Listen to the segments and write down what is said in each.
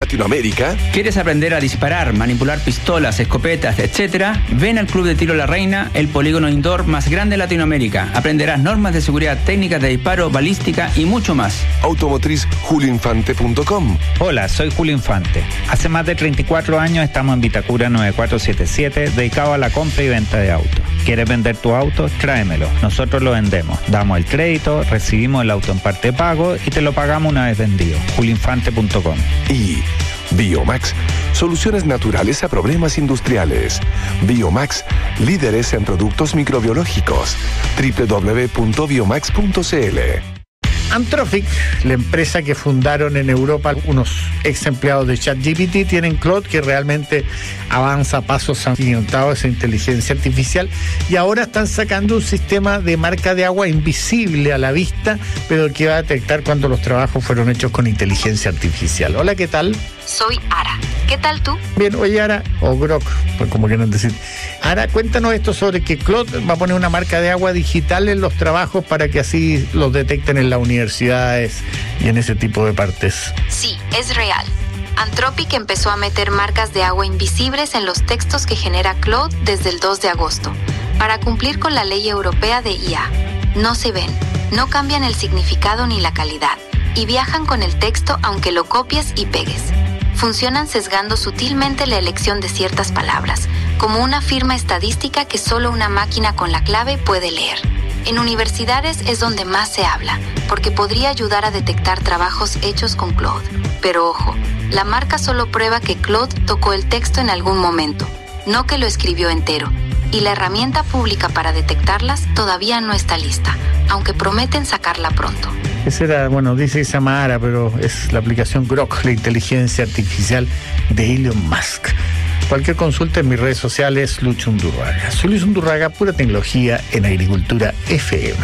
Latinoamérica? ¿Quieres aprender a disparar, manipular pistolas, escopetas, etcétera? Ven al Club de Tiro La Reina, el polígono indoor más grande de Latinoamérica. Aprenderás normas de seguridad, técnicas de disparo, balística y mucho más. Automotriz.julioinfante.com. Hola, soy Julio Infante. Hace más de 34 años estamos en Vitacura 9477, dedicado a la compra y venta de autos. ¿Quieres vender tu auto? Tráemelo. Nosotros lo vendemos. Damos el crédito, recibimos el auto en parte pago y te lo pagamos una vez vendido. julioinfante.com. Y Biomax, soluciones naturales a problemas industriales. Biomax, líderes en productos microbiológicos. www.biomax.cl. Anthropic, la empresa que fundaron en Europa unos ex empleados de ChatGPT, tienen Claude, que realmente avanza a pasos agigantados esa inteligencia artificial, y ahora están sacando un sistema de marca de agua invisible a la vista, pero que va a detectar cuando los trabajos fueron hechos con inteligencia artificial. Hola, ¿qué tal? Soy Ara. ¿Qué tal tú? Bien, oye, Ara, o Grok, pues como quieran decir. Ara, cuéntanos esto sobre que Claude va a poner una marca de agua digital en los trabajos para que así los detecten en las universidades y en ese tipo de partes. Sí, es real. Anthropic empezó a meter marcas de agua invisibles en los textos que genera Claude desde el 2 de agosto, para cumplir con la ley europea de IA. No se ven, no cambian el significado ni la calidad, y viajan con el texto aunque lo copies y pegues. Funcionan sesgando sutilmente la elección de ciertas palabras, como una firma estadística que solo una máquina con la clave puede leer. En universidades es donde más se habla, porque podría ayudar a detectar trabajos hechos con Claude. Pero ojo, la marca solo prueba que Claude tocó el texto en algún momento, no que lo escribió entero. Y la herramienta pública para detectarlas todavía no está lista, aunque prometen sacarla pronto. Esa era, bueno, dice que se llama Ara, pero es la aplicación Grok, la inteligencia artificial de Elon Musk. Cualquier consulta en mis redes sociales, Lucho Undurraga. Soy Lucho Undurraga, pura tecnología en Agricultura FM.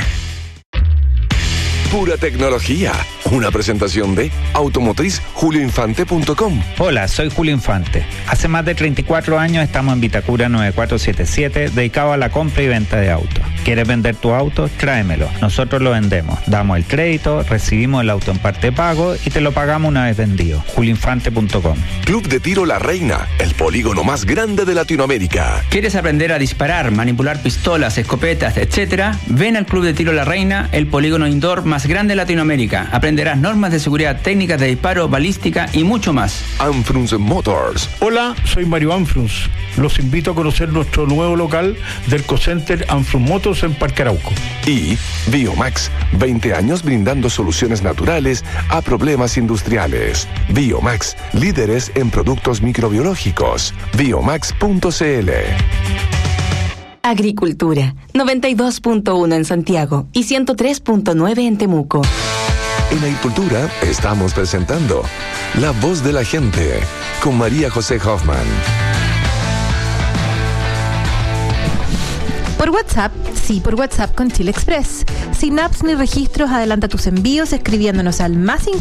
Pura tecnología. Una presentación de automotriz.julioinfante.com. Hola, soy Julio Infante. Hace más de 34 años estamos en Vitacura 9477, dedicado a la compra y venta de autos. ¿Quieres vender tu auto? Tráemelo. Nosotros lo vendemos. Damos el crédito, recibimos el auto en parte pago y te lo pagamos una vez vendido. julioinfante.com. Club de Tiro La Reina, el polígono más grande de Latinoamérica. ¿Quieres aprender a disparar, manipular pistolas, escopetas, etcétera? Ven al Club de Tiro La Reina, el polígono indoor más grande de Latinoamérica. Aprenderás normas de seguridad, técnicas de disparo, balística y mucho más. Anfrunz Motors. Hola, soy Mario Anfrunz. Los invito a conocer nuestro nuevo local del Ecocenter Anfrunz Motors en Parque Arauco. Y Biomax, 20 años brindando soluciones naturales a problemas industriales. Biomax, líderes en productos microbiológicos. Biomax.cl. Agricultura, 92.1 en Santiago y 103.9 en Temuco. En Agricultura estamos presentando La Voz de la Gente con María José Hoffman. Por WhatsApp, sí, por WhatsApp con Chile Express. Sin apps ni registros, adelanta tus envíos escribiéndonos al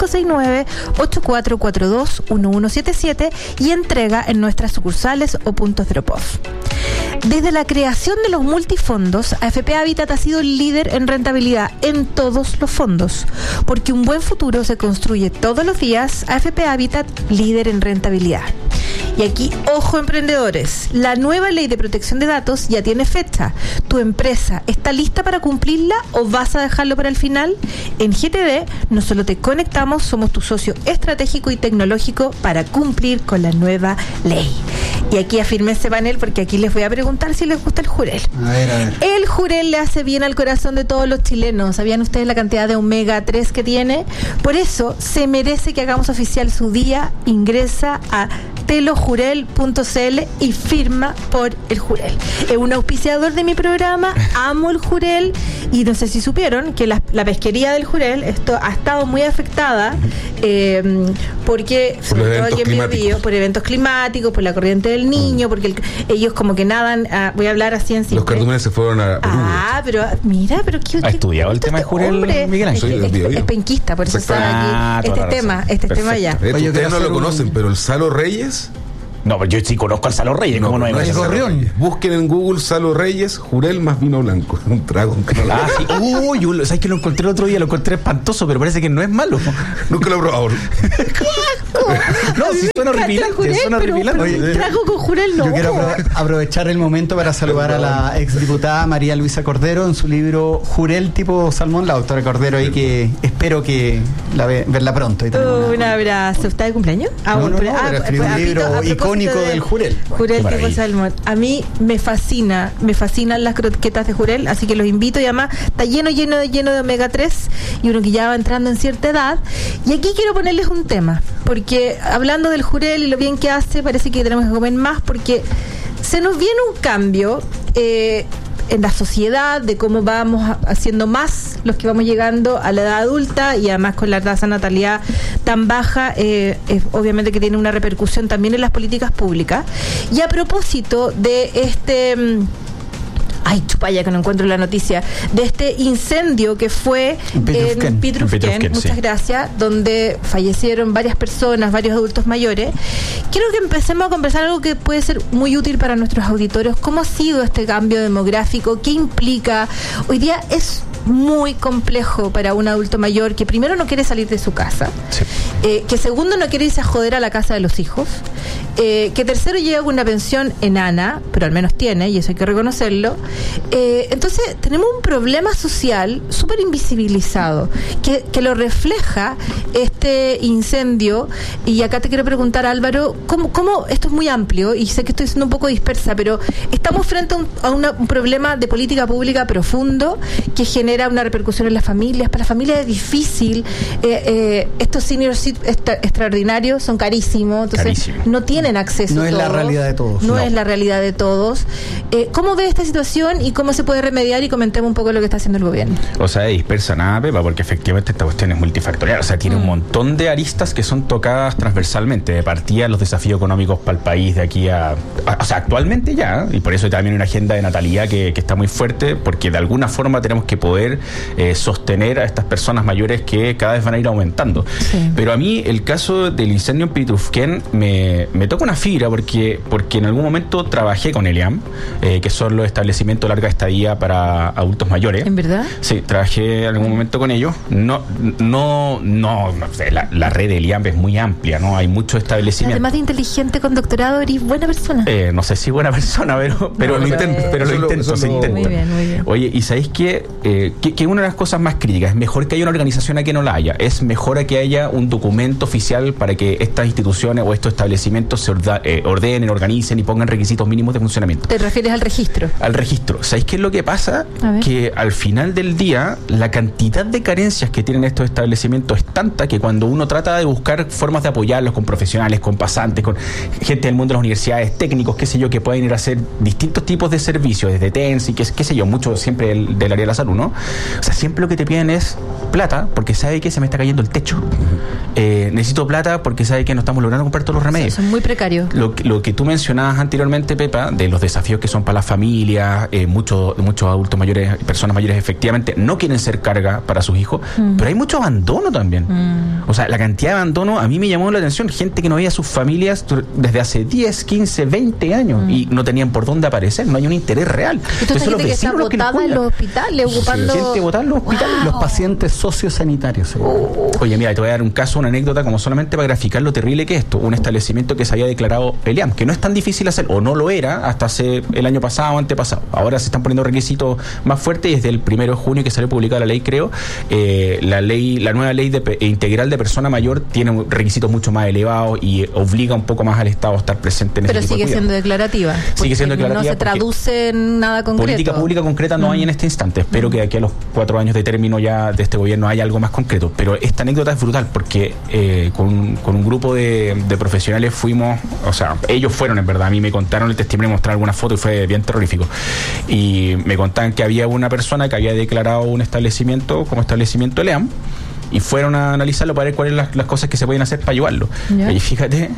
+569-8442-1177 y entrega en nuestras sucursales o puntos drop-off. Desde la creación de los multifondos, AFP Habitat ha sido el líder en rentabilidad en todos los fondos. Porque un buen futuro se construye todos los días. AFP Habitat, líder en rentabilidad. Y aquí, ojo emprendedores, la nueva ley de protección de datos ya tiene fecha. ¿Tu empresa está lista para cumplirla o vas a dejarlo para el final? En GTD no solo te conectamos, somos tu socio estratégico y tecnológico para cumplir con la nueva ley. Y aquí afirme ese panel porque aquí les voy a preguntar si les gusta el jurel. A ver. El jurel le hace bien al corazón de todos los chilenos. ¿Sabían ustedes la cantidad de omega 3 que tiene? Por eso se merece que hagamos oficial su día. Ingresa a telojurel.cl y firma por el jurel. Es un auspiciador de mi programa, amo el jurel, y no sé si supieron que la pesquería del jurel esto ha estado muy afectada porque, sobre todo aquí en Biobío, por eventos climáticos, por la corriente del Niño, porque ellos como que nadan, voy a hablar así en simple. Los cardúmenes se fueron a pero mira, pero qué ¿ha estudiado el tema de jurel, Miguel Ángel? Es penquista, por eso está aquí este tema ya. Oye, ustedes no lo conocen, pero el Salo Reyes No, pero yo sí conozco al Salo Reyes, ¿cómo no hay? Es Gorrión. Busquen en Google Salo Reyes, Jurel más vino blanco. Un trago. Ah, sí. Uy, ¿sabes que lo encontré el otro día? Lo encontré espantoso, pero parece que no es malo. Nunca lo he probado. No, si suena horripilante, suena horripilante. Trago con Jurel, no. Yo quiero aprovechar el momento para saludar a la exdiputada María Luisa Cordero en su libro Jurel tipo salmón, la doctora Cordero ahí, que espero que verla pronto. Un abrazo. ¿Está de cumpleaños? Pero un libro icónico del Jurel. Jurel tipo salmón. A mí me fascinan las croquetas de Jurel, así que los invito, y además está lleno de omega 3 y uno que ya va entrando en cierta edad. Y aquí quiero ponerles un tema, porque hablando del Jurel y lo bien que hace, parece que tenemos que comer más, porque se nos viene un cambio en la sociedad, de cómo vamos haciendo más los que vamos llegando a la edad adulta, y además con la tasa de natalidad tan baja, obviamente que tiene una repercusión también en las políticas públicas. Y a propósito de este... chupaya que no encuentro la noticia, de este incendio que fue en Pitrufquén, muchas gracias, donde fallecieron varias personas, varios adultos mayores. Quiero que empecemos a conversar algo que puede ser muy útil para nuestros auditores. ¿Cómo ha sido este cambio demográfico? ¿Qué implica? Hoy día es muy complejo para un adulto mayor que primero no quiere salir de su casa, sí, que segundo no quiere irse a joder a la casa de los hijos, que tercero llega con una pensión enana, pero al menos tiene, y eso hay que reconocerlo. Entonces tenemos un problema social súper invisibilizado que lo refleja este incendio. Y acá te quiero preguntar, Álvaro, ¿cómo esto es muy amplio y sé que estoy siendo un poco dispersa, pero estamos frente a un problema de política pública profundo que genera una repercusión en las familias? Para las familias es difícil, estos seniors extraordinarios son carísimos, entonces no tienen acceso. No es la realidad de todos. No es la realidad de todos. ¿Cómo ve esta situación y cómo se puede remediar? Y comentemos un poco lo que está haciendo el gobierno. O sea, dispersa nada, Pepa, porque efectivamente esta cuestión es multifactorial. O sea, tiene un montón de aristas que son tocadas transversalmente. De partida, los desafíos económicos para el país de aquí o sea, actualmente ya, y por eso también una agenda de natalidad que está muy fuerte, porque de alguna forma tenemos que poder sostener a estas personas mayores que cada vez van a ir aumentando. Sí. Pero a mí el caso del incendio en Pitrufquén me toca una fibra, porque en algún momento trabajé con el IAM, que son los establecimientos de larga estadía para adultos mayores. ¿En verdad? Sí, trabajé en algún momento con ellos. No sé, la red del IAM es muy amplia, ¿no? Hay muchos establecimientos. Además de inteligente con doctorado, eres buena persona. No sé si buena persona, pero lo intento. Se intenta. Muy bien. Oye, ¿y sabéis que una de las cosas más críticas es mejor que haya una organización a que no la haya? Es mejor a que haya un documento oficial para que estas instituciones o estos establecimientos se ordenen, organicen y pongan requisitos mínimos de funcionamiento. ¿Te refieres al registro? Al registro. ¿Sabéis qué es lo que pasa? Que al final del día, la cantidad de carencias que tienen estos establecimientos es tanta que cuando uno trata de buscar formas de apoyarlos con profesionales, con pasantes, con gente del mundo de las universidades, técnicos, qué sé yo, que pueden ir a hacer distintos tipos de servicios, desde TENS y qué sé yo, mucho siempre del área de la salud, ¿no? O sea, siempre lo que te piden es plata, porque sabe que se me está cayendo el techo. Necesito plata porque sabe que no estamos logrando comprar todos los remedios. Son muy precarios. Lo que tú mencionabas anteriormente, Pepa, de los desafíos que son para las familias, muchos adultos mayores, personas mayores efectivamente no quieren ser carga para sus hijos, pero hay mucho abandono también. O sea, la cantidad de abandono a mí me llamó la atención. Gente que no veía a sus familias desde hace 10, 15, 20 años y no tenían por dónde aparecer, no hay un interés real. Entonces gente que está botada en los hospitales, ocupando... Gente botada en los hospitales. Los pacientes sociosanitarios. Oye, mira, te voy a dar un caso, una anécdota, como solamente para graficar lo terrible que es esto. Un establecimiento que se había declarado el IAM, que no es tan difícil hacer, o no lo era hasta hace el año pasado o antepasado. Ahora se están poniendo requisitos más fuertes y desde el 1 de junio que salió publicada la ley, creo, la nueva ley integral de persona mayor tiene requisitos mucho más elevados y obliga un poco más al Estado a estar presente en ese tipo de cuidados. Pero sigue siendo declarativa. Sigue siendo declarativa. No se traduce en nada concreto. Política pública concreta no hay en este instante. Espero que de aquí a los 4 años de término ya de este gobierno haya algo más concreto. Pero esta anécdota es brutal porque con un grupo de profesionales fuimos, o sea, ellos fueron en verdad, a mí me contaron el testimonio, me mostraron algunas fotos y fue bien terrorífico. Y me contaban que había una persona que había declarado un establecimiento como establecimiento LEAM y fueron a analizarlo para ver cuáles las cosas que se pueden hacer para ayudarlo. Y fíjate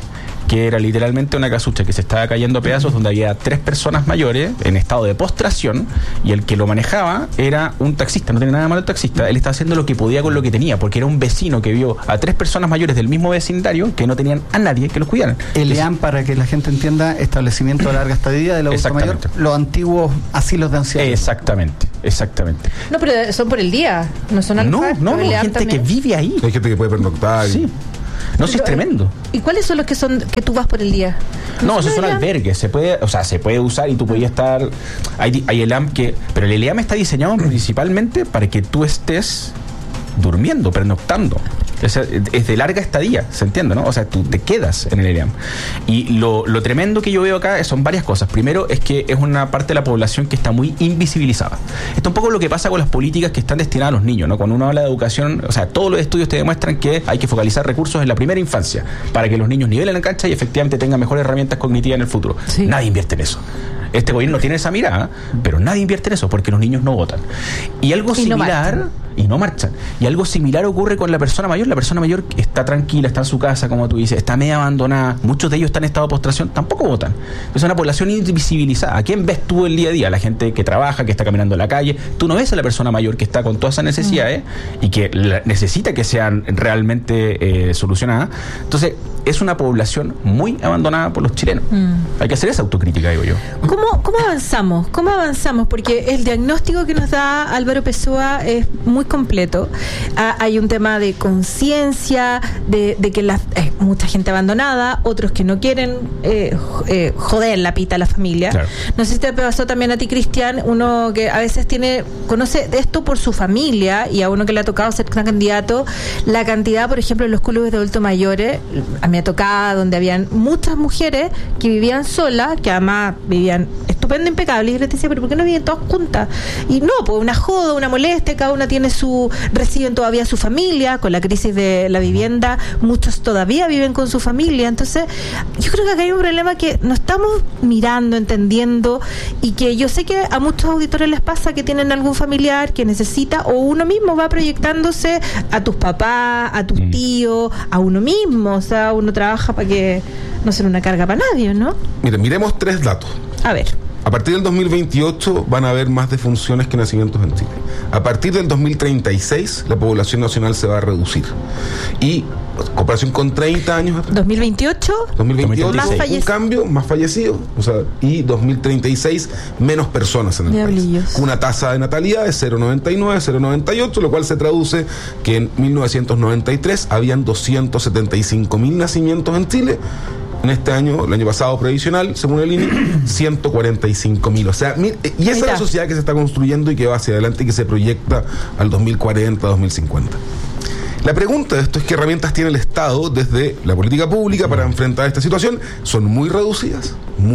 que era literalmente una casucha que se estaba cayendo a pedazos, donde había 3 personas mayores en estado de postración, y el que lo manejaba era un taxista. No tiene nada malo el taxista, él estaba haciendo lo que podía con lo que tenía, porque era un vecino que vio a 3 personas mayores del mismo vecindario que no tenían a nadie que los cuidaran. El EAM, para que la gente entienda, establecimiento de larga estadía del adulto mayor, los antiguos asilos de ancianos. Exactamente. No, pero son por el día, no son alfares. No, hay gente también que vive ahí. Hay gente que puede pernoctar. Sí. No, sí, es tremendo. ¿Y cuáles son los que tú vas por el día? No, esos son albergues. Se puede usar y tú podías estar. Hay el EAM pero el EAM está diseñado principalmente para que tú estés durmiendo, pernoctando. Es de larga estadía, ¿se entiende, no? O sea, tú te quedas en el EAM. Y lo tremendo que yo veo acá son varias cosas. Primero, es que es una parte de la población que está muy invisibilizada. Esto es un poco lo que pasa con las políticas que están destinadas a los niños, ¿no? Cuando uno habla de educación, o sea, todos los estudios te demuestran que hay que focalizar recursos en la primera infancia para que los niños nivelen la cancha y efectivamente tengan mejores herramientas cognitivas en el futuro. Sí. Nadie invierte en eso. Este gobierno tiene esa mirada, pero nadie invierte en eso porque los niños no votan. Y algo similar... Y no marchan. Y algo similar ocurre con la persona mayor. La persona mayor está tranquila, está en su casa, como tú dices, está medio abandonada. Muchos de ellos están en estado de postración, tampoco votan. Es una población invisibilizada. ¿A quién ves tú el día a día? La gente que trabaja, que está caminando en la calle. Tú no ves a la persona mayor que está con todas esas necesidades y que necesita que sean realmente solucionadas. Entonces, es una población muy abandonada por los chilenos. Hay que hacer esa autocrítica, digo yo. ¿Cómo avanzamos? ¿Cómo avanzamos? Porque el diagnóstico que nos da Álvaro Pessoa es muy completo. Hay un tema de conciencia, de que mucha gente abandonada, otros que no quieren joder la pita a la familia. Claro. No sé si te pasó también a ti, Cristian, uno que a veces conoce esto por su familia, y a uno que le ha tocado ser candidato, la cantidad, por ejemplo, en los clubes de adultos mayores, a mí me tocaba donde habían muchas mujeres que vivían solas, que además vivían estupendo, impecable, y yo les decía, pero ¿por qué no viven todas juntas? Y no, pues una joda, una molestia, cada una tiene reciben todavía su familia. Con la crisis de la vivienda, muchos todavía viven con su familia. Entonces, yo creo que acá hay un problema que no estamos mirando, entendiendo, y que yo sé que a muchos auditores les pasa que tienen algún familiar que necesita, o uno mismo va proyectándose a tus papás, a tus tíos, a uno mismo. O sea, uno trabaja para que no sea una carga para nadie, ¿no? Mire, miremos 3 datos. A ver. A partir del 2028 van a haber más defunciones que nacimientos en Chile. A partir del 2036 la población nacional se va a reducir. Y comparación con 30 años atrás. 2028 un cambio, más fallecidos. O sea, y 2036 menos personas en el país. Una tasa de natalidad de 0,99, 0,98, lo cual se traduce que en 1993 habían 275.000 nacimientos en Chile. En este año, el año pasado previsional, según el INE, 145.000. O sea, y esa es la sociedad que se está construyendo y que va hacia adelante y que se proyecta al 2040, 2050. La pregunta de esto es: ¿qué herramientas tiene el Estado desde la política pública para enfrentar esta situación? Son muy reducidas.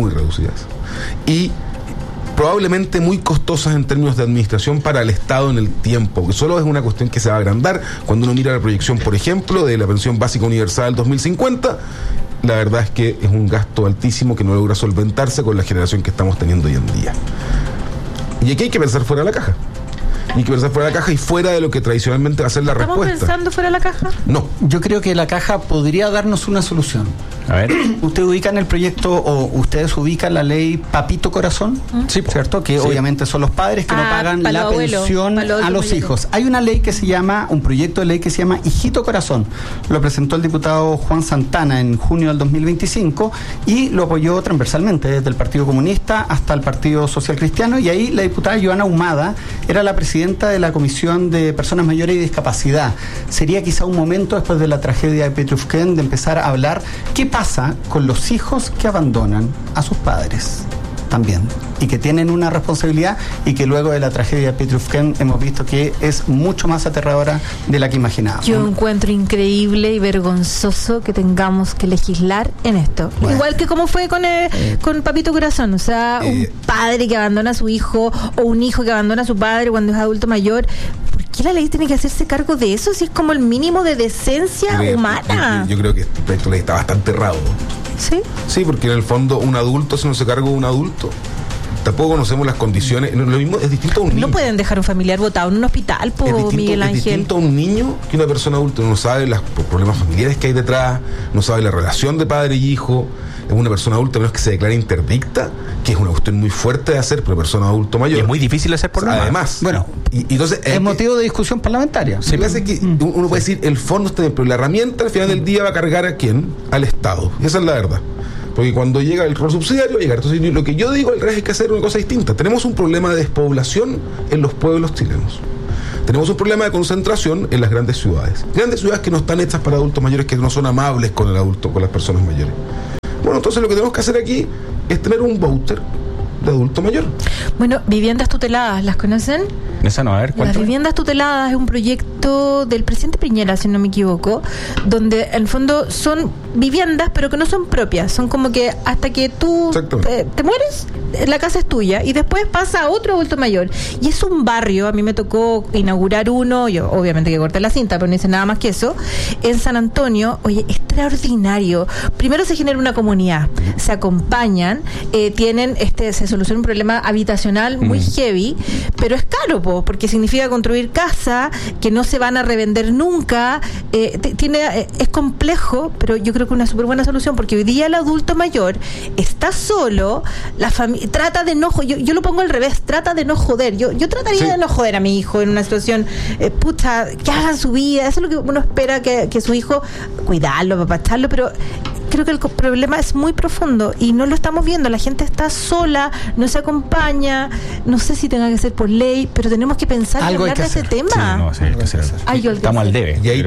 Y probablemente muy costosas en términos de administración para el Estado en el tiempo, que solo es una cuestión que se va a agrandar cuando uno mira la proyección, por ejemplo, de la pensión básica universal del 2050. La verdad es que es un gasto altísimo que no logra solventarse con la generación que estamos teniendo hoy en día. Y aquí hay que pensar fuera de la caja. Y que pensar fuera de la caja y fuera de lo que tradicionalmente va a ser la respuesta. ¿Estamos pensando fuera de la caja? No. Yo creo que la caja podría darnos una solución. A ver. ¿Usted ubica en el proyecto, o ustedes ubican la ley Papito Corazón? Sí, ¿cierto? Que obviamente son los padres que no pagan la pensión a los hijos. Hay una ley que se llama, un proyecto de ley que se llama Hijito Corazón. Lo presentó el diputado Juan Santana en junio del 2025 y lo apoyó transversalmente, desde el Partido Comunista hasta el Partido Social Cristiano, y ahí la diputada Joana Humada era la presidenta de la Comisión de Personas Mayores y Discapacidad. Sería quizá un momento, después de la tragedia de Petrufquén, de empezar a hablar qué pasa con los hijos que abandonan a sus padres también, y que tienen una responsabilidad, y que luego de la tragedia de Petrufquén hemos visto que es mucho más aterradora de la que imaginábamos. Yo encuentro increíble y vergonzoso que tengamos que legislar en esto. Bueno. Igual que como fue con Papito Corazón, o sea, un padre que abandona a su hijo, o un hijo que abandona a su padre cuando es adulto mayor. ¿Por qué la ley tiene que hacerse cargo de eso si es como el mínimo de decencia humana? Yo creo que este proyecto de ley está bastante errado. ¿Sí? Sí, porque en el fondo un adulto, si no se carga de un adulto, tampoco conocemos las condiciones. Lo mismo es distinto a un niño. No pueden dejar un familiar botado en un hospital, Miguel Ángel. Es distinto a un niño que una persona adulta. No sabe los problemas familiares que hay detrás, no sabe la relación de padre y hijo. Es una persona adulta, menos que se declare interdicta, que es una cuestión muy fuerte de hacer por una persona adulto mayor. Y es muy difícil de hacer por nada. Además. Bueno, y entonces es motivo de discusión parlamentaria. Sí, me hace que uno puede decir, el fondo está bien, pero la herramienta al final del día va a cargar ¿a quién? Al Estado. Y esa es la verdad. Porque cuando llega el rol subsidiario, llega. Entonces, lo que yo digo, al revés, es que hacer una cosa distinta. Tenemos un problema de despoblación en los pueblos chilenos. Tenemos un problema de concentración en las grandes ciudades. Grandes ciudades que no están hechas para adultos mayores, que no son amables con el adulto, con las personas mayores. Bueno, entonces lo que tenemos que hacer aquí es tener un voucher de adulto mayor. Bueno, viviendas tuteladas, ¿las conocen? Esa no, a ver, Las viviendas tuteladas es un proyecto del presidente Piñera, si no me equivoco, donde en el fondo son viviendas, pero que no son propias. Son como que hasta que tú te mueres, la casa es tuya y después pasa a otro adulto mayor. Y es un barrio, a mí me tocó inaugurar uno, yo obviamente que corté la cinta, pero no hice nada más que eso, en San Antonio. Oye, extraordinario. Primero se genera una comunidad, se acompañan, tienen se soluciona un problema habitacional muy heavy, pero es caro, porque significa construir casa que no se van a revender nunca. Es complejo, pero yo creo que una súper buena solución, porque hoy día el adulto mayor está solo, la familia trata de no, yo lo pongo al revés, trata de no joder. Yo trataría de no joder a mi hijo en una situación, que hagan su vida. Eso es lo que uno espera, que su hijo, cuidarlo, papacharlo, pero creo que el problema es muy profundo y no lo estamos viendo. La gente está sola, no se acompaña. No sé si tenga que ser por ley, pero tenemos que pensar y hablar de ese tema. Sí, hay que hacer. Estamos al debe. Y hay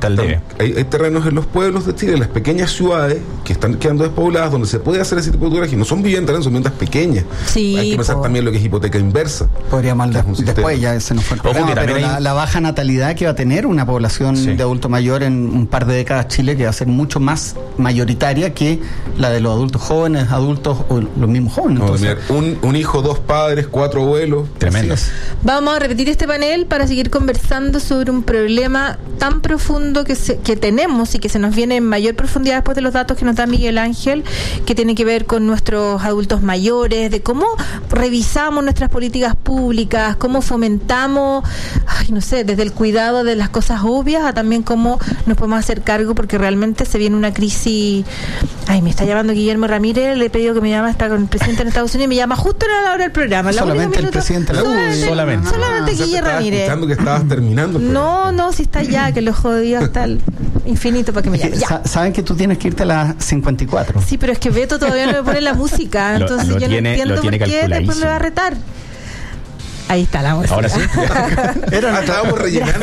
terrenos en los pueblos de Chile, en las pequeñas ciudades que están quedando despobladas, donde se puede hacer ese tipo de tutelaje. No son viviendas, son viviendas pequeñas. Sí, hay que pensar también lo que es hipoteca inversa. Podríamos hablar después, ya se nos fue el programa, pero la baja natalidad que va a tener una población de adulto mayor en un par de décadas Chile, que va a ser mucho más mayoritaria que la de los adultos jóvenes, adultos o los mismos jóvenes. No, mira, un hijo, 2 padres, 4 abuelos. Tremendo. Vamos a repetir este panel para seguir conversando sobre un problema tan profundo que tenemos y que se nos viene en mayor profundidad después de los datos que nos da Miguel Ángel, que tiene que ver con nuestros adultos mayores, de cómo revisamos nuestras políticas públicas, cómo fomentamos, desde el cuidado de las cosas obvias a también cómo nos podemos hacer cargo, porque realmente se viene una crisis. Me está llamando Guillermo Ramírez, le he pedido que me llame, está con el presidente de Estados Unidos, me llama justo a la hora del programa. Solamente el presidente de la U. Solamente Guillermo Ramírez. Escuchando que estabas terminando. No, si está ya, que lo jodido hasta el infinito para que me llame. Saben que tú tienes que irte a las 54. Sí, pero es que Beto todavía no me pone la música, entonces yo no entiendo por qué después me va a retar. Ahí está la música. Ahora sí. Estábamos rellenando.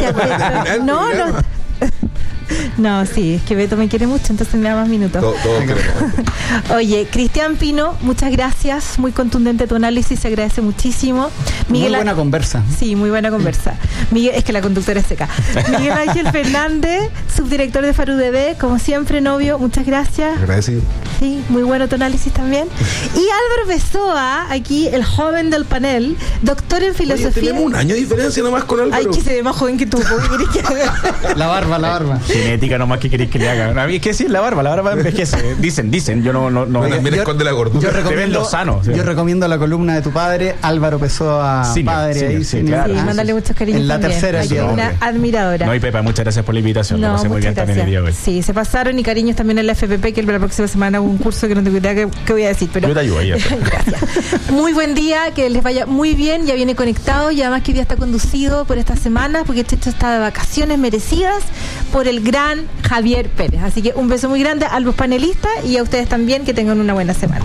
No, sí, es que Beto me quiere mucho, entonces me da más minutos. Oye, Cristian Pino, muchas gracias, muy contundente tu análisis, se agradece muchísimo. Muy buena conversa. Sí, muy buena conversa. Miguel, es que la conductora es seca. Miguel Ángel Fernández, subdirector de FARUDD, como siempre, novio, muchas gracias. Agradecido. Sí, muy bueno tu análisis también. Y Álvaro Pessoa, aquí el joven del panel, doctor en filosofía. Oye, tenemos un año de diferencia nomás con Álvaro. Ay, que se ve más joven que tú. La barba. Genética nomás, que queréis que le haga. A mí es que sí, la barba envejece. Dicen, yo no. También esconde la gordura. Yo recomiendo la columna de tu padre, Álvaro Pessoa, padre. Claro. Sí, mándale muchos cariños. En la tercera idea. Una admiradora. No, y Pepa, muchas gracias por la invitación. Lo pasé muy bien también el día de hoy. Sí, se pasaron, y cariños también en la FPP, que la próxima semana hago un curso que no tengo idea qué voy a decir. Pero yo te ayudo ahí. Gracias. Muy buen día, que les vaya muy bien. Ya viene conectado y además que hoy día está conducido por esta semana, porque este está de vacaciones merecidas por el gran Javier Pérez. Así que un beso muy grande a los panelistas y a ustedes también, que tengan una buena semana.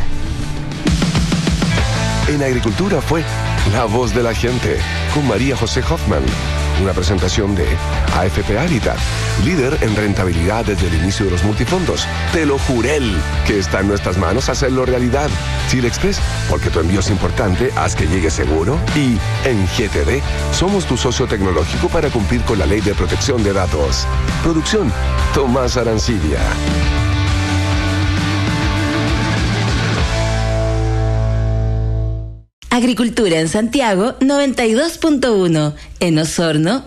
En Agricultura fue La Voz de la Gente con María José Hoffman. Una presentación de AFP Habitat, líder en rentabilidad desde el inicio de los multifondos. Te lo juré que está en nuestras manos hacerlo realidad. Chile Express, porque tu envío es importante, haz que llegue seguro. Y en GTD, somos tu socio tecnológico para cumplir con la Ley de Protección de Datos. Producción, Tomás Arancibia. Agricultura en Santiago 92.1, En Osorno,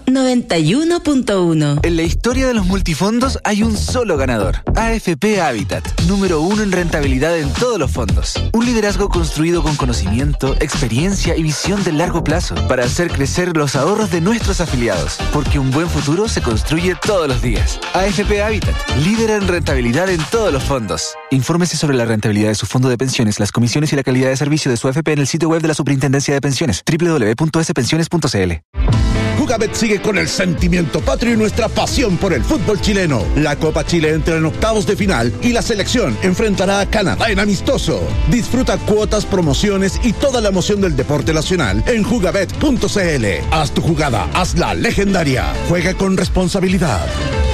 91.1. En la historia de los multifondos hay un solo ganador. AFP Habitat, número 1 en rentabilidad en todos los fondos. Un liderazgo construido con conocimiento, experiencia y visión de largo plazo para hacer crecer los ahorros de nuestros afiliados. Porque un buen futuro se construye todos los días. AFP Habitat, líder en rentabilidad en todos los fondos. Infórmese sobre la rentabilidad de su fondo de pensiones, las comisiones y la calidad de servicio de su AFP en el sitio web de la Superintendencia de Pensiones, www.spensiones.cl. Jugabet sigue con el sentimiento patrio y nuestra pasión por el fútbol chileno. La Copa Chile entra en octavos de final y la selección enfrentará a Canadá en amistoso. Disfruta cuotas, promociones y toda la emoción del deporte nacional en jugabet.cl. Haz tu jugada, hazla legendaria. Juega con responsabilidad.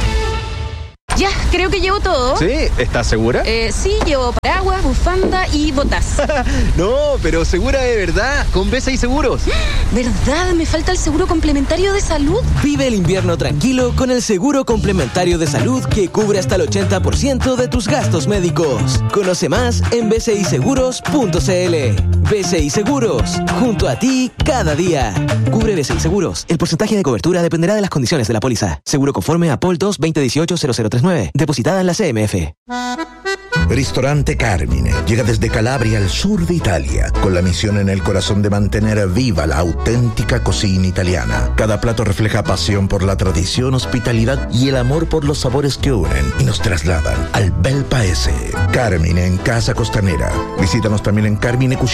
Ya, creo que llevo todo. ¿Sí? ¿Estás segura? Sí, llevo paraguas, bufanda y botas. No, pero segura de verdad, con BCI Seguros. ¿Verdad? Me falta el seguro complementario de salud. Vive el invierno tranquilo con el seguro complementario de salud que cubre hasta el 80% de tus gastos médicos. Conoce más en bciseguros.cl. BCI Seguros, junto a ti cada día. Cubre BCI Seguros. El porcentaje de cobertura dependerá de las condiciones de la póliza. Seguro conforme a POL 2 2018-0039. Depositada en la CMF. Ristorante Carmine llega desde Calabria al sur de Italia con la misión en el corazón de mantener viva la auténtica cocina italiana. Cada plato refleja pasión por la tradición, hospitalidad y el amor por los sabores que unen y nos trasladan al bel paese. Carmine en Casa Costanera. Visítanos también en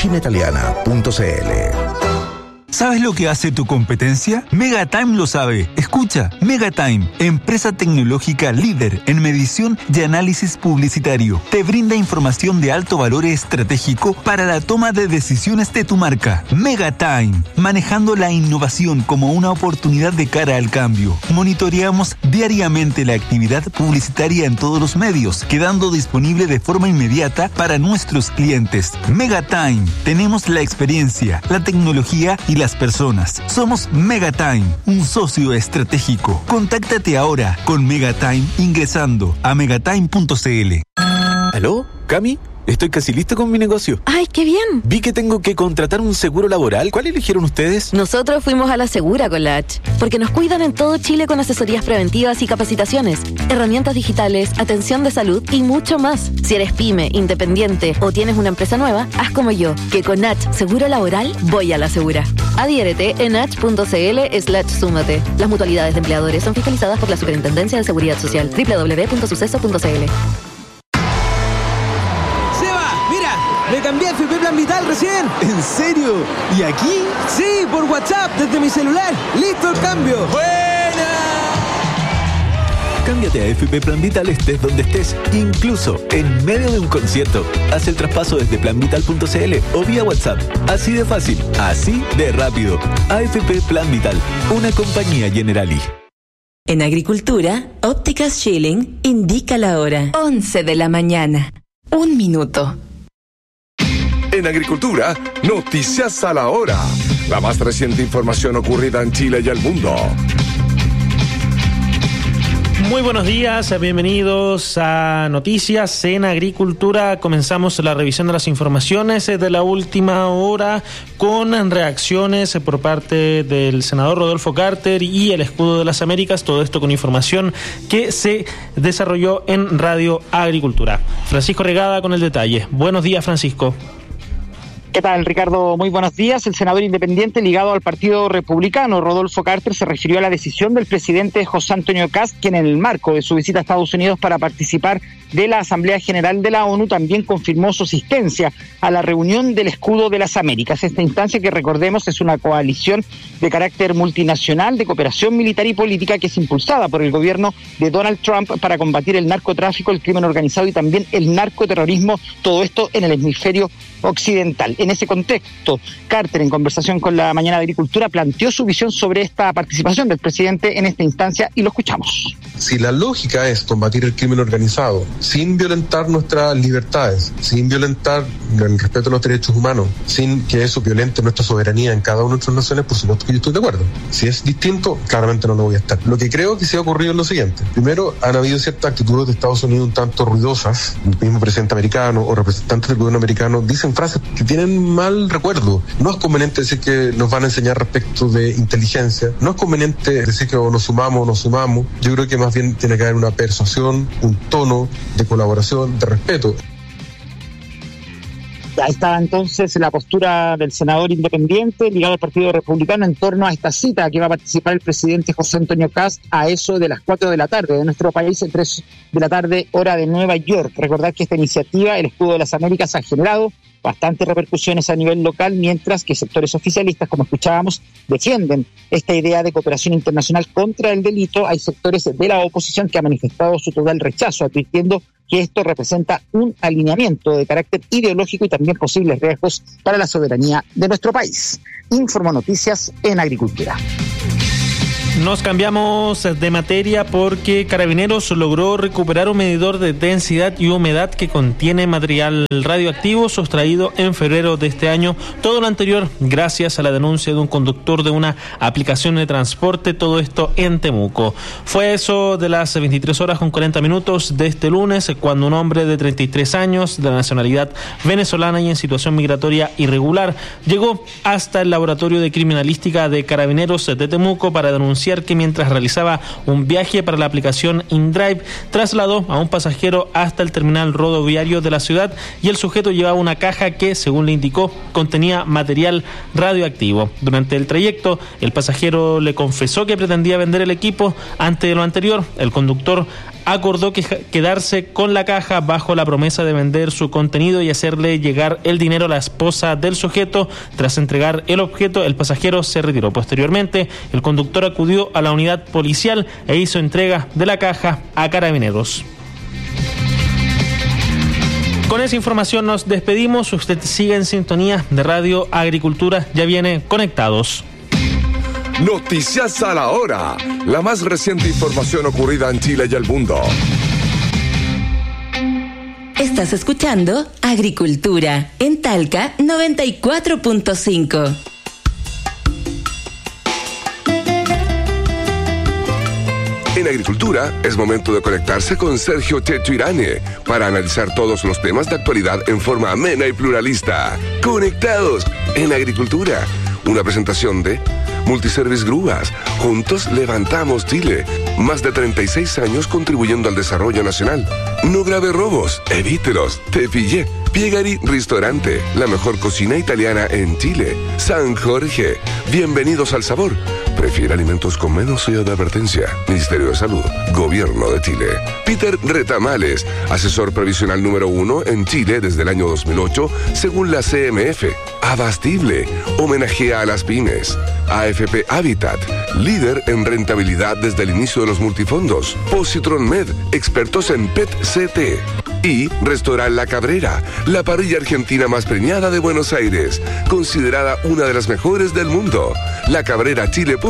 carminecucinaitaliana.cl. ¿Sabes lo que hace tu competencia? Megatime lo sabe. Escucha, Megatime, empresa tecnológica líder en medición y análisis publicitario. Te brinda información de alto valor estratégico para la toma de decisiones de tu marca. Megatime, manejando la innovación como una oportunidad de cara al cambio. Monitoreamos diariamente la actividad publicitaria en todos los medios, quedando disponible de forma inmediata para nuestros clientes. Megatime, tenemos la experiencia, la tecnología y las personas. Somos Megatime, un socio estratégico. Contáctate ahora con Megatime ingresando a megatime.cl. ¿Aló? ¿Cami? Estoy casi listo con mi negocio. ¡Ay, qué bien! Vi que tengo que contratar un seguro laboral. ¿Cuál eligieron ustedes? Nosotros fuimos a la Segura con la H, porque nos cuidan en todo Chile con asesorías preventivas y capacitaciones, herramientas digitales, atención de salud y mucho más. Si eres pyme, independiente o tienes una empresa nueva, haz como yo, que con H Seguro Laboral voy a la Segura. Adhiérete en h.cl/súmate. Las mutualidades de empleadores son fiscalizadas por la Superintendencia de Seguridad Social. www.suceso.cl. Me cambié a FP Plan Vital recién. ¿En serio? ¿Y aquí? Sí, por WhatsApp, desde mi celular. ¡Listo el cambio! ¡Buena! Cámbiate a FP Plan Vital estés donde estés, incluso en medio de un concierto. Haz el traspaso desde planvital.cl o vía WhatsApp. Así de fácil, así de rápido. AFP Plan Vital, una compañía Generali. En Agricultura, Ópticas Schilling indica la hora. 11 de la mañana. 1 minuto. En Agricultura, noticias a la hora. La más reciente información ocurrida en Chile y el mundo. Muy buenos días, bienvenidos a Noticias en Agricultura. Comenzamos la revisión de las informaciones de la última hora con reacciones por parte del senador Rodolfo Carter y el Escudo de las Américas. Todo esto con información que se desarrolló en Radio Agricultura. Francisco Regada con el detalle. Buenos días, Francisco. ¿Qué tal, Ricardo? Muy buenos días. El senador independiente ligado al Partido Republicano, Rodolfo Carter, se refirió a la decisión del presidente José Antonio Kast, quien en el marco de su visita a Estados Unidos para participar de la Asamblea General de la ONU también confirmó su asistencia a la reunión del Escudo de las Américas. Esta instancia, que recordemos es una coalición de carácter multinacional de cooperación militar y política que es impulsada por el gobierno de Donald Trump para combatir el narcotráfico, el crimen organizado y también el narcoterrorismo, todo esto en el hemisferio occidental. En ese contexto, Carter, en conversación con la Mañana de Agricultura, planteó su visión sobre esta participación del presidente en esta instancia y lo escuchamos. Si la lógica es combatir el crimen organizado sin violentar nuestras libertades, sin violentar el respeto a los derechos humanos, sin que eso violente nuestra soberanía en cada una de nuestras naciones, por supuesto que yo estoy de acuerdo. Si es distinto, claramente no lo voy a estar. Lo que creo que se ha ocurrido es lo siguiente. Primero, han habido ciertas actitudes de Estados Unidos un tanto ruidosas. El mismo presidente americano o representantes del gobierno americano dicen frases que tienen un mal recuerdo. No es conveniente decir que nos van a enseñar respecto de inteligencia, no es conveniente decir que o nos sumamos o no sumamos. Yo creo que más bien tiene que haber una persuasión, un tono de colaboración, de respeto. Ahí está entonces la postura del senador independiente ligado al Partido Republicano en torno a esta cita que va a participar el presidente José Antonio Kast a eso de las 4 de la tarde de nuestro país, 3 de la tarde, hora de Nueva York. Recordar que esta iniciativa, el Escudo de las Américas, ha generado bastantes repercusiones a nivel local, mientras que sectores oficialistas, como escuchábamos, defienden esta idea de cooperación internacional contra el delito. Hay sectores de la oposición que han manifestado su total rechazo, advirtiendo que esto representa un alineamiento de carácter ideológico y también posibles riesgos para la soberanía de nuestro país. Informo Noticias en Agricultura. Nos cambiamos de materia porque Carabineros logró recuperar un medidor de densidad y humedad que contiene material radioactivo sustraído en febrero de este año. Todo lo anterior gracias a la denuncia de un conductor de una aplicación de transporte, todo esto en Temuco. Fue eso de las 23 horas con 40 minutos de este lunes cuando un hombre de 33 años de la nacionalidad venezolana y en situación migratoria irregular llegó hasta el laboratorio de criminalística de Carabineros de Temuco para denunciar que mientras realizaba un viaje para la aplicación InDrive, trasladó a un pasajero hasta el terminal rodoviario de la ciudad y el sujeto llevaba una caja que, según le indicó, contenía material radioactivo. Durante el trayecto, el pasajero le confesó que pretendía vender el equipo. Ante lo anterior, el conductor acordó quedarse con la caja bajo la promesa de vender su contenido y hacerle llegar el dinero a la esposa del sujeto. Tras entregar el objeto, el pasajero se retiró. Posteriormente, el conductor acudió a la unidad policial e hizo entrega de la caja a Carabineros. Con esa información nos despedimos. Usted sigue en sintonía de Radio Agricultura. Ya viene Conectados. Noticias a la hora. La más reciente información ocurrida en Chile y el mundo. Estás escuchando Agricultura en Talca 94.5. En Agricultura es momento de conectarse con Sergio Tetuirane para analizar todos los temas de actualidad en forma amena y pluralista. Conectados en Agricultura. Una presentación de Multiservice Grúas. Juntos levantamos Chile. Más de 36 años contribuyendo al desarrollo nacional. No grave robos, evítelos. Te pillé. Piegari Ristorante, la mejor cocina italiana en Chile. San Jorge, bienvenidos al sabor. Prefiere alimentos con menos sello de advertencia. Ministerio de Salud, Gobierno de Chile. Peter Retamales, asesor previsional número 1 en Chile desde el año 2008, según la CMF. Abastible, homenajea a las pymes. AFP Habitat, líder en rentabilidad desde el inicio de los multifondos. Positron Med, expertos en PET-CT. Y Restaurant La Cabrera, la parrilla argentina más premiada de Buenos Aires, considerada una de las mejores del mundo. lacabrerachile.cl.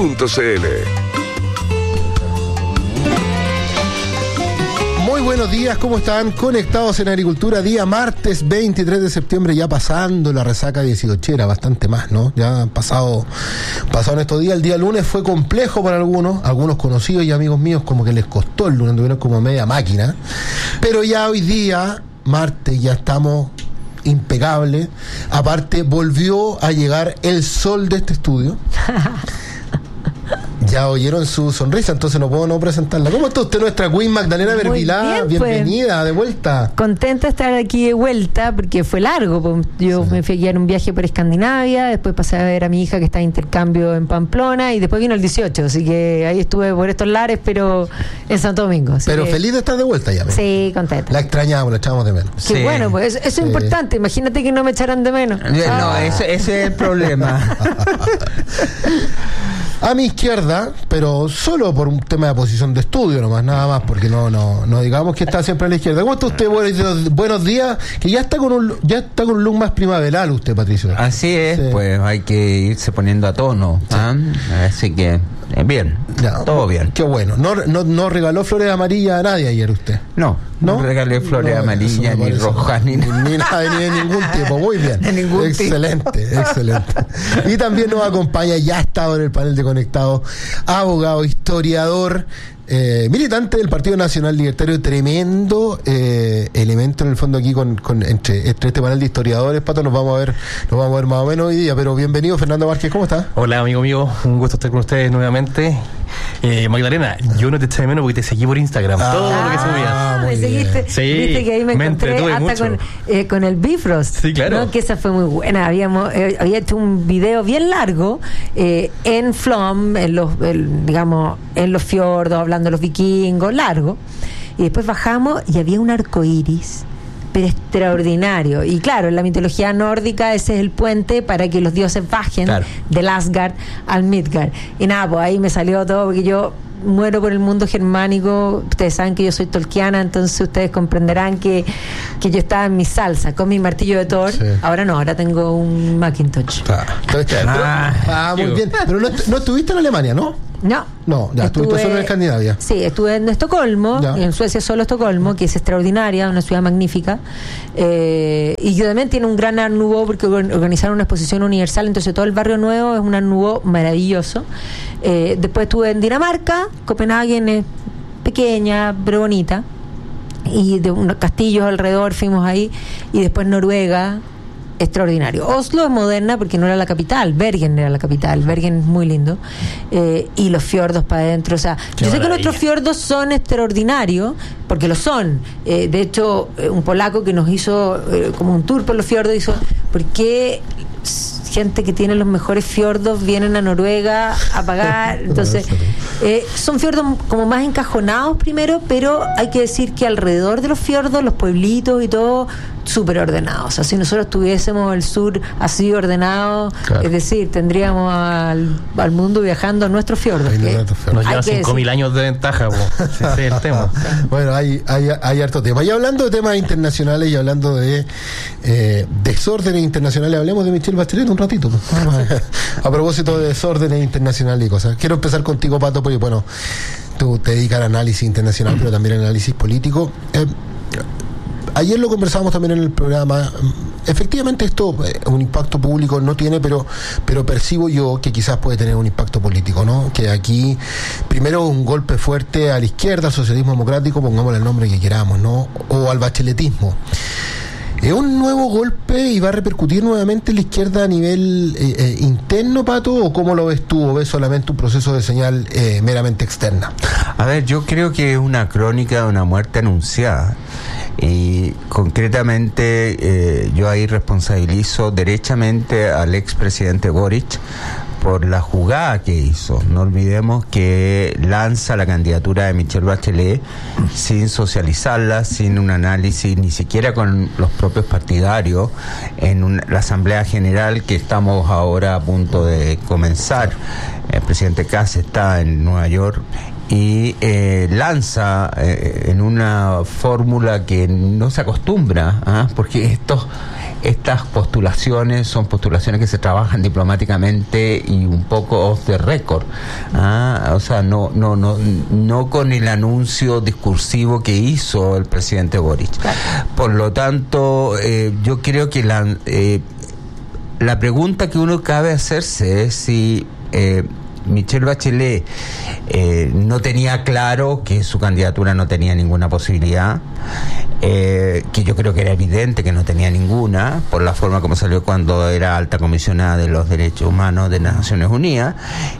Muy buenos días, ¿cómo están? Conectados en Agricultura, día martes 23 de septiembre, ya pasando la resaca 18era, bastante más, ¿no? Ya pasaron estos días. El día lunes fue complejo para algunos conocidos y amigos míos, como que les costó el lunes, tuvieron como media máquina, pero ya hoy día, martes, ya estamos impecables. Aparte, volvió a llegar el sol de este estudio. Ya oyeron su sonrisa, entonces no puedo no presentarla. ¿Cómo está usted, nuestra Queen Magdalena Vervilá? Bienvenida, de vuelta. Contenta de estar aquí de vuelta, porque fue largo. Yo me fui a guiar un viaje por Escandinavia, después pasé a ver a mi hija que está de intercambio en Pamplona, y después vino el 18, así que ahí estuve por estos lares, pero en Santo Domingo. Pero feliz de estar de vuelta ya. Sí, contenta. La extrañamos, la echábamos de menos. Qué bueno, pues eso es importante. Imagínate que no me echaran de menos. No, ese es el problema. A mi izquierda, pero solo por un tema de posición de estudio nomás, nada más, porque no digamos que está siempre a la izquierda. ¿Cómo está usted? Buenos días, que ya está con un look más primaveral usted, Patricio. Así es, sí. Pues hay que irse poniendo a tono, sí. Así que bien, ya, todo bien. Qué bueno. No regaló flores amarillas a nadie ayer usted. No regalé flores amarillas ni rojas ni nada, ni de ningún tipo. Muy bien. De ningún excelente. Y también nos acompaña, ya ha estado en el panel de conectados, abogado, historiador, militante del Partido Nacional Libertario, tremendo elemento en el fondo aquí entre este panel de historiadores. Pato, nos vamos a ver más o menos hoy día, pero bienvenido Fernando Márquez, ¿cómo estás? Hola amigo mío, un gusto estar con ustedes nuevamente. Magdalena, yo no te eché de menos porque te seguí por Instagram, todo lo que subías. Me seguiste, sí, viste que ahí me encontré hasta con el Bifrost, sí, claro, ¿no? Que esa fue muy buena. Había hecho un video bien largo en Flom, en los fiordos, hablando de los vikingos, largo, y después bajamos y había un arco iris, pero extraordinario. Y claro, en la mitología nórdica ese es el puente para que los dioses bajen del Asgard al Midgard. Y nada, pues ahí me salió todo, porque yo muero por el mundo germánico. Ustedes saben que yo soy tolkiana, entonces ustedes comprenderán que yo estaba en mi salsa con mi martillo de Thor. Sí. Ahora no, ahora tengo un Macintosh. Muy bien. Pero no estuviste en Alemania, ¿no? No, ya estuviste solo en Escandinavia. Sí, estuve en Estocolmo, en Suecia, solo Estocolmo, que es extraordinaria, una ciudad magnífica, y que también tiene un gran Art Nouveau porque organizaron una exposición universal, entonces todo el barrio nuevo es un Art Nouveau maravilloso. Después estuve en Dinamarca. Copenhague es pequeña pero bonita, y de unos castillos alrededor fuimos ahí, y después Noruega, extraordinario. Oslo es moderna porque no era la capital, Bergen era la capital. Bergen es muy lindo, y los fiordos para adentro, o sea, yo sé que nuestros fiordos son extraordinarios porque lo son. De hecho, un polaco que nos hizo como un tour por los fiordos hizo, ¿por qué gente que tiene los mejores fiordos vienen a Noruega a pagar? Entonces son fiordos como más encajonados primero, pero hay que decir que alrededor de los fiordos, los pueblitos y todo, súper ordenados. O sea, si nosotros tuviésemos el sur así ordenado, es decir, tendríamos al mundo viajando a nuestros fiordos. Nos llevan 5.000 años de ventaja, ese es el tema. Bueno, hay harto tema. Y hablando de temas internacionales y hablando de desórdenes internacionales, hablemos de Michelle Bachelet un ratito. A propósito de desórdenes internacionales y cosas. Quiero empezar contigo, Pato, porque bueno, tú te dedicas al análisis internacional, pero también al análisis político. Ayer lo conversábamos también en el programa. Efectivamente esto un impacto público no tiene, pero percibo yo que quizás puede tener un impacto político, ¿no? Que aquí, primero, un golpe fuerte a la izquierda, al socialismo democrático, pongámosle el nombre que queramos, ¿no? O al bacheletismo. ¿Es un nuevo golpe y va a repercutir nuevamente en la izquierda a nivel interno, Pato? ¿O cómo lo ves tú? ¿O ves solamente un proceso de señal meramente externa? A ver, yo creo que es una crónica de una muerte anunciada. Y concretamente yo ahí responsabilizo derechamente al expresidente Boric por la jugada que hizo. No olvidemos que lanza la candidatura de Michelle Bachelet sin socializarla, sin un análisis ni siquiera con los propios partidarios en la Asamblea General que estamos ahora a punto de comenzar. El presidente Kast está en Nueva York y lanza en una fórmula que no se acostumbra, porque estas postulaciones son postulaciones que se trabajan diplomáticamente y un poco off the record, o sea, no con el anuncio discursivo que hizo el presidente Boric. Por lo tanto, yo creo que la pregunta que uno cabe hacerse es si Michelle Bachelet no tenía claro que su candidatura no tenía ninguna posibilidad, que yo creo que era evidente que no tenía ninguna, por la forma como salió cuando era alta comisionada de los derechos humanos de las Naciones Unidas,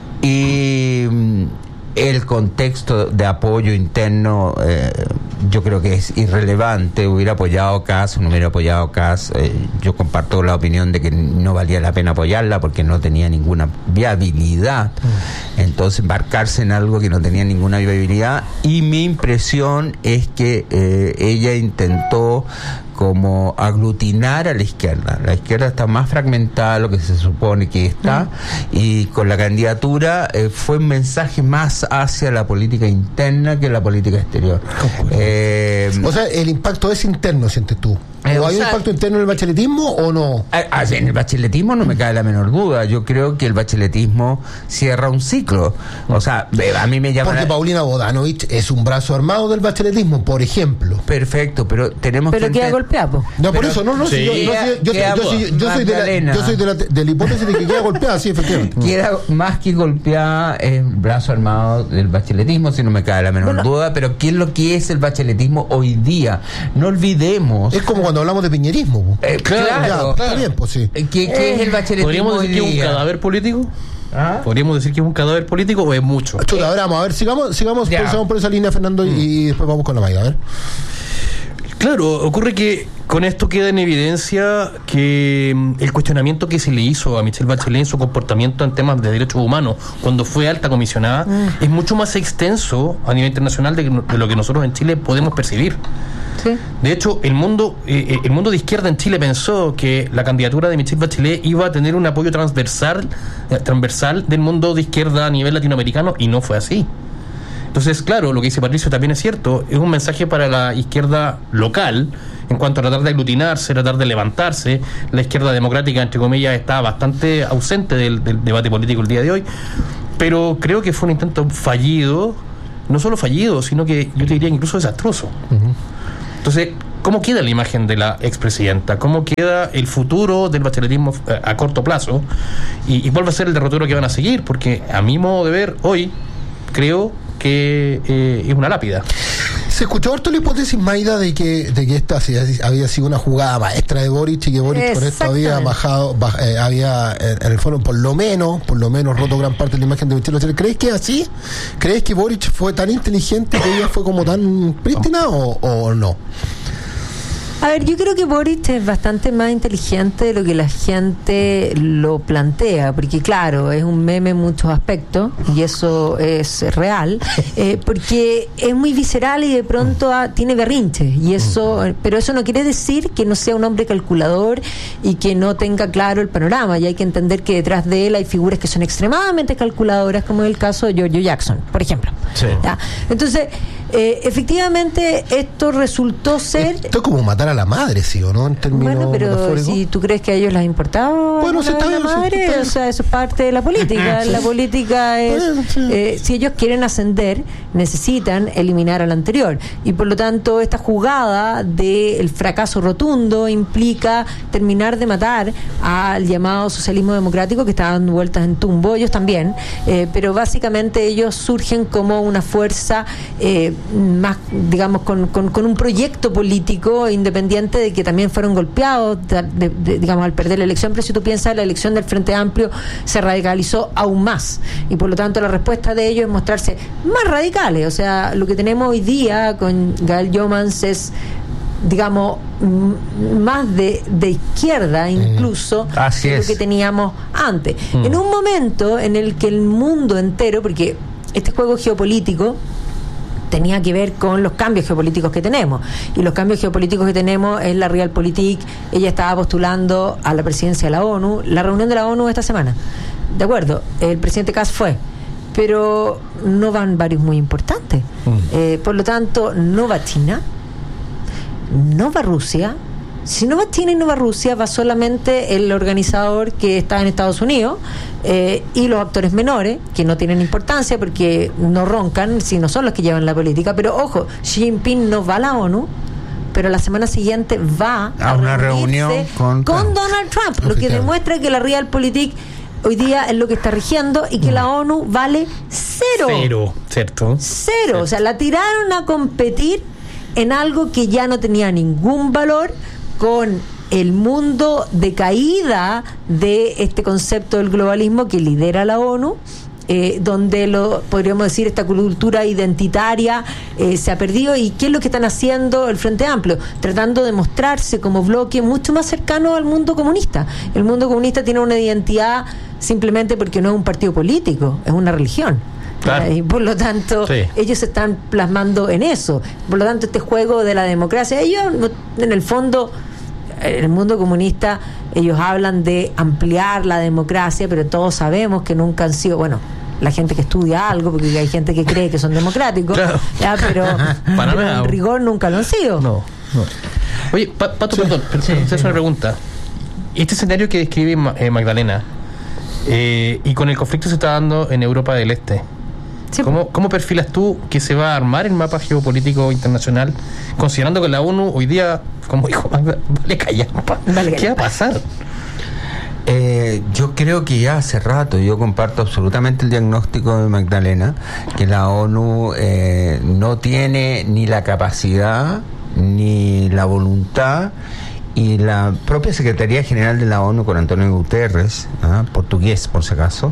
y el contexto de apoyo interno yo creo que es irrelevante. Hubiera apoyado Kast o no hubiera apoyado Kast, yo comparto la opinión de que no valía la pena apoyarla porque no tenía ninguna viabilidad. Entonces embarcarse en algo que no tenía ninguna viabilidad, y mi impresión es que ella intentó como aglutinar a la izquierda. La izquierda está más fragmentada de lo que se supone que está, y con la candidatura fue un mensaje más hacia la política interna que la política exterior. O sea, el impacto es interno, sientes tú. ¿O hay un impacto interno en el bacheletismo o no? En el bacheletismo no me cabe la menor duda. Yo creo que el bacheletismo cierra un ciclo. O sea, a mí me llama... Porque Paulina Bodanovich es un brazo armado del bacheletismo, por ejemplo. Perfecto, pero tenemos que... Pero queda golpeado. No, por eso, no. Sí. Yo soy de la hipótesis de que queda golpeada, sí, efectivamente. Queda más que golpeada el brazo armado del bacheletismo, si no me cabe la menor duda. Pero ¿qué es lo que es el bacheletismo hoy día? No olvidemos... Es como cuando hablamos de piñerismo. Claro. Está bien, pues sí. ¿Qué es el bacheletismo? ¿Podríamos decir que es un cadáver político? ¿Podríamos decir que es un cadáver político o es mucho? Ahora vamos a ver, sigamos por esa línea, Fernando, y después vamos con la Mayra, a ver. Claro, ocurre que con esto queda en evidencia que el cuestionamiento que se le hizo a Michelle Bachelet en su comportamiento en temas de derechos humanos cuando fue alta comisionada es mucho más extenso a nivel internacional de lo que nosotros en Chile podemos percibir. Sí. De hecho, el mundo de izquierda en Chile pensó que la candidatura de Michelle Bachelet iba a tener un apoyo transversal del mundo de izquierda a nivel latinoamericano, y no fue así. Entonces, claro, lo que dice Patricio también es cierto, es un mensaje para la izquierda local en cuanto a tratar de aglutinarse, tratar de levantarse. La izquierda democrática, entre comillas, está bastante ausente del debate político el día de hoy, pero creo que fue un intento fallido, no solo fallido, sino que yo te diría incluso desastroso. Entonces, ¿cómo queda la imagen de la expresidenta? ¿Cómo queda el futuro del bacheletismo a corto plazo? ¿Y cuál va a ser el derrotero que van a seguir? Porque a mi modo de ver, hoy creo que es una lápida. Se escuchó harto la hipótesis, Maida, de que esta había sido una jugada maestra de Boric, y que Boric con esto había había en el fondo por lo menos roto gran parte de la imagen de Michelle Bachelet. ¿Crees que es así? ¿Crees que Boric fue tan inteligente que ella fue como tan prístina o no? A ver, yo creo que Boric es bastante más inteligente de lo que la gente lo plantea, porque claro, es un meme en muchos aspectos, y eso es real, porque es muy visceral y de pronto tiene berrinches, y eso, pero eso no quiere decir que no sea un hombre calculador y que no tenga claro el panorama, y hay que entender que detrás de él hay figuras que son extremadamente calculadoras, como es el caso de Giorgio Jackson, por ejemplo. Sí. Entonces, efectivamente, esto resultó ser... Esto es como matar a la madre, ¿sí o no? En términos pero si tú crees que a ellos les ha importado la madre, o sea, eso es parte de la política. La política es... si ellos quieren ascender, necesitan eliminar al anterior. Y por lo tanto, esta jugada del fracaso rotundo implica terminar de matar al llamado socialismo democrático, que está dando vueltas en tumbo, ellos también, pero básicamente ellos surgen como una fuerza más, digamos, con un proyecto político independiente de que también fueron golpeados, digamos, al perder la elección. Pero si tú piensas, la elección del Frente Amplio se radicalizó aún más, y por lo tanto la respuesta de ellos es mostrarse más radicales. O sea, lo que tenemos hoy día con Gael Jomans es, digamos, más de izquierda incluso de lo que teníamos antes. En un momento en el que el mundo entero, porque este juego geopolítico tenía que ver con los cambios geopolíticos que tenemos, y los cambios geopolíticos que tenemos es la Realpolitik. Ella estaba postulando a la presidencia de la ONU, la reunión de la ONU esta semana, de acuerdo, el presidente Kass fue, pero no van varios muy importantes, por lo tanto no va China, no va Rusia. Si no va China y no va Rusia, va solamente el organizador que está en Estados Unidos, y los actores menores, que no tienen importancia porque no roncan, sino son los que llevan la política. Pero ojo, Xi Jinping no va a la ONU, pero la semana siguiente va a una reunión con Donald Trump, lo que demuestra que la Realpolitik hoy día es lo que está rigiendo, y que la ONU vale cero. Cero. O sea, la tiraron a competir en algo que ya no tenía ningún valor, con el mundo de caída de este concepto del globalismo que lidera la ONU, donde podríamos decir, esta cultura identitaria se ha perdido. ¿Y qué es lo que están haciendo el Frente Amplio? Tratando de mostrarse como bloque mucho más cercano al mundo comunista. El mundo comunista tiene una identidad simplemente porque no es un partido político, es una religión. Claro. Y por lo tanto, ellos se están plasmando en eso. Por lo tanto, este juego de la democracia, ellos en el fondo, en el mundo comunista, ellos hablan de ampliar la democracia, pero todos sabemos que nunca han sido, bueno, la gente que estudia algo, porque hay gente que cree que son democráticos, claro, pero en rigor nunca lo han sido. No. Oye, Pato, perdón, es una pregunta. Este escenario que describe Magdalena, y con el conflicto que se está dando en Europa del Este, ¿cómo perfilas tú que se va a armar el mapa geopolítico internacional, considerando que la ONU hoy día, como dijo Magda, vale callar? ¿Qué va a pasar? Yo creo que ya hace rato, yo comparto absolutamente el diagnóstico de Magdalena, que la ONU no tiene ni la capacidad ni la voluntad, y la propia Secretaría General de la ONU con Antonio Guterres, portugués por si acaso,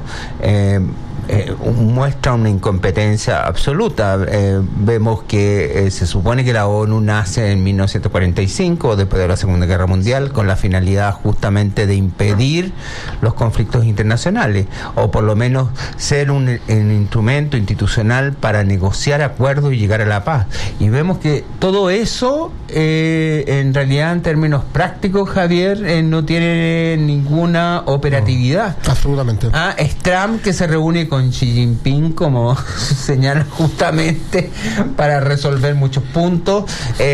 muestra una incompetencia absoluta. Vemos que se supone que la ONU nace en 1945, después de la Segunda Guerra Mundial, con la finalidad justamente de impedir los conflictos internacionales, o por lo menos ser un instrumento institucional para negociar acuerdos y llegar a la paz. Y vemos que todo eso, en realidad, en términos prácticos, Javier, no tiene ninguna operatividad. No, absolutamente. Es Trump que se reúne con Xi Jinping, como señala justamente, para resolver muchos puntos.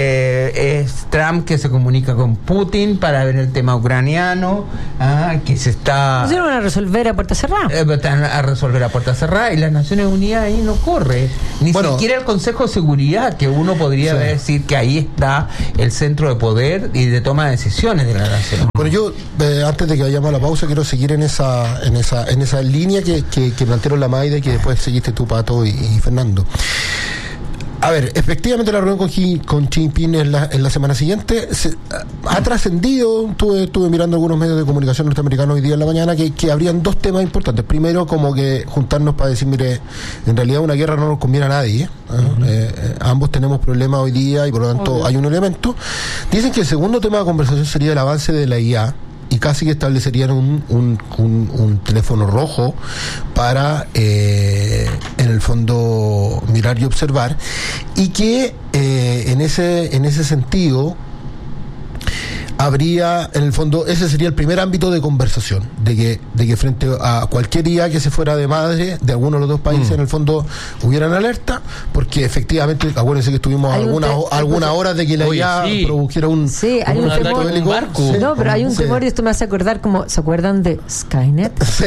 Es Trump que se comunica con Putin para ver el tema ucraniano, que se está... ¿No van a resolver a puerta cerrada? Están a resolver a puerta cerrada, y las Naciones Unidas ahí no corre. Ni siquiera el Consejo de Seguridad, que uno podría decir que ahí está el centro de poder y de toma de decisiones de la nación. Bueno, yo antes de que vayamos a la pausa quiero seguir en esa línea que plantearon la Maida y que después seguiste tú, Pato y Fernando. A ver, efectivamente la reunión con Xi Jinping en la semana siguiente ha trascendido. Estuve mirando algunos medios de comunicación norteamericanos hoy día en la mañana que habrían dos temas importantes. Primero, como que juntarnos para decir, mire, en realidad una guerra no nos conviene a nadie. Ambos tenemos problemas hoy día y por lo tanto hay un elemento. Dicen que el segundo tema de conversación sería el avance de la IA, y casi que establecerían un teléfono rojo para en el fondo mirar y observar, y que en ese sentido habría, en el fondo, ese sería el primer ámbito de conversación, de que frente a cualquier IA que se fuera de madre de alguno de los dos países, en el fondo hubieran alerta, porque efectivamente, acuérdense que estuvimos algunas horas de que la IA produjera un temor bélico. No, pero hay un temor, y esto me hace acordar, como, ¿se acuerdan de Skynet? Sí,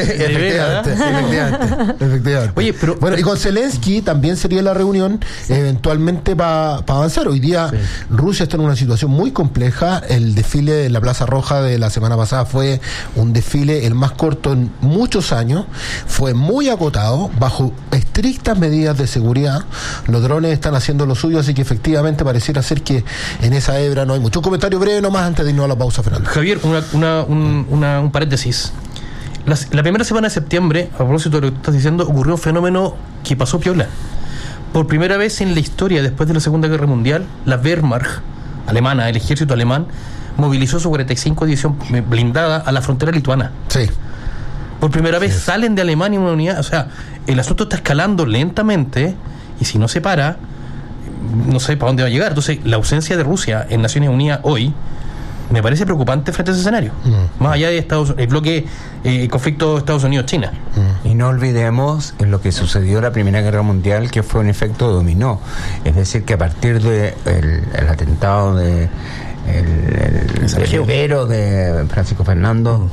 efectivamente. Oye, pero bueno, y con Zelensky también sería la reunión eventualmente para avanzar. Hoy día Rusia está en una situación muy compleja. El desfile de la Plaza Roja de la semana pasada fue un desfile el más corto en muchos años, fue muy acotado, bajo estrictas medidas de seguridad. Los drones están haciendo lo suyo, así que efectivamente pareciera ser que en esa hebra no hay mucho. Un comentario breve nomás antes de irnos a la pausa, Fernando. Javier, un paréntesis. La primera semana de septiembre, a propósito de lo que estás diciendo, ocurrió un fenómeno que pasó piola. Por primera vez en la historia, después de la Segunda Guerra Mundial, la Wehrmacht alemana, el ejército alemán, movilizó su 45 división blindada a la frontera lituana. Sí. Por primera vez salen de Alemania una unidad. O sea, el asunto está escalando lentamente, y si no se para, no sé para dónde va a llegar. Entonces, la ausencia de Rusia en Naciones Unidas hoy me parece preocupante frente a ese escenario. Más allá de el bloque conflicto Estados Unidos-China. Y no olvidemos lo que sucedió en la Primera Guerra Mundial, que fue un efecto dominó. Es decir, que a partir del atentado de el vivero de Francisco Fernando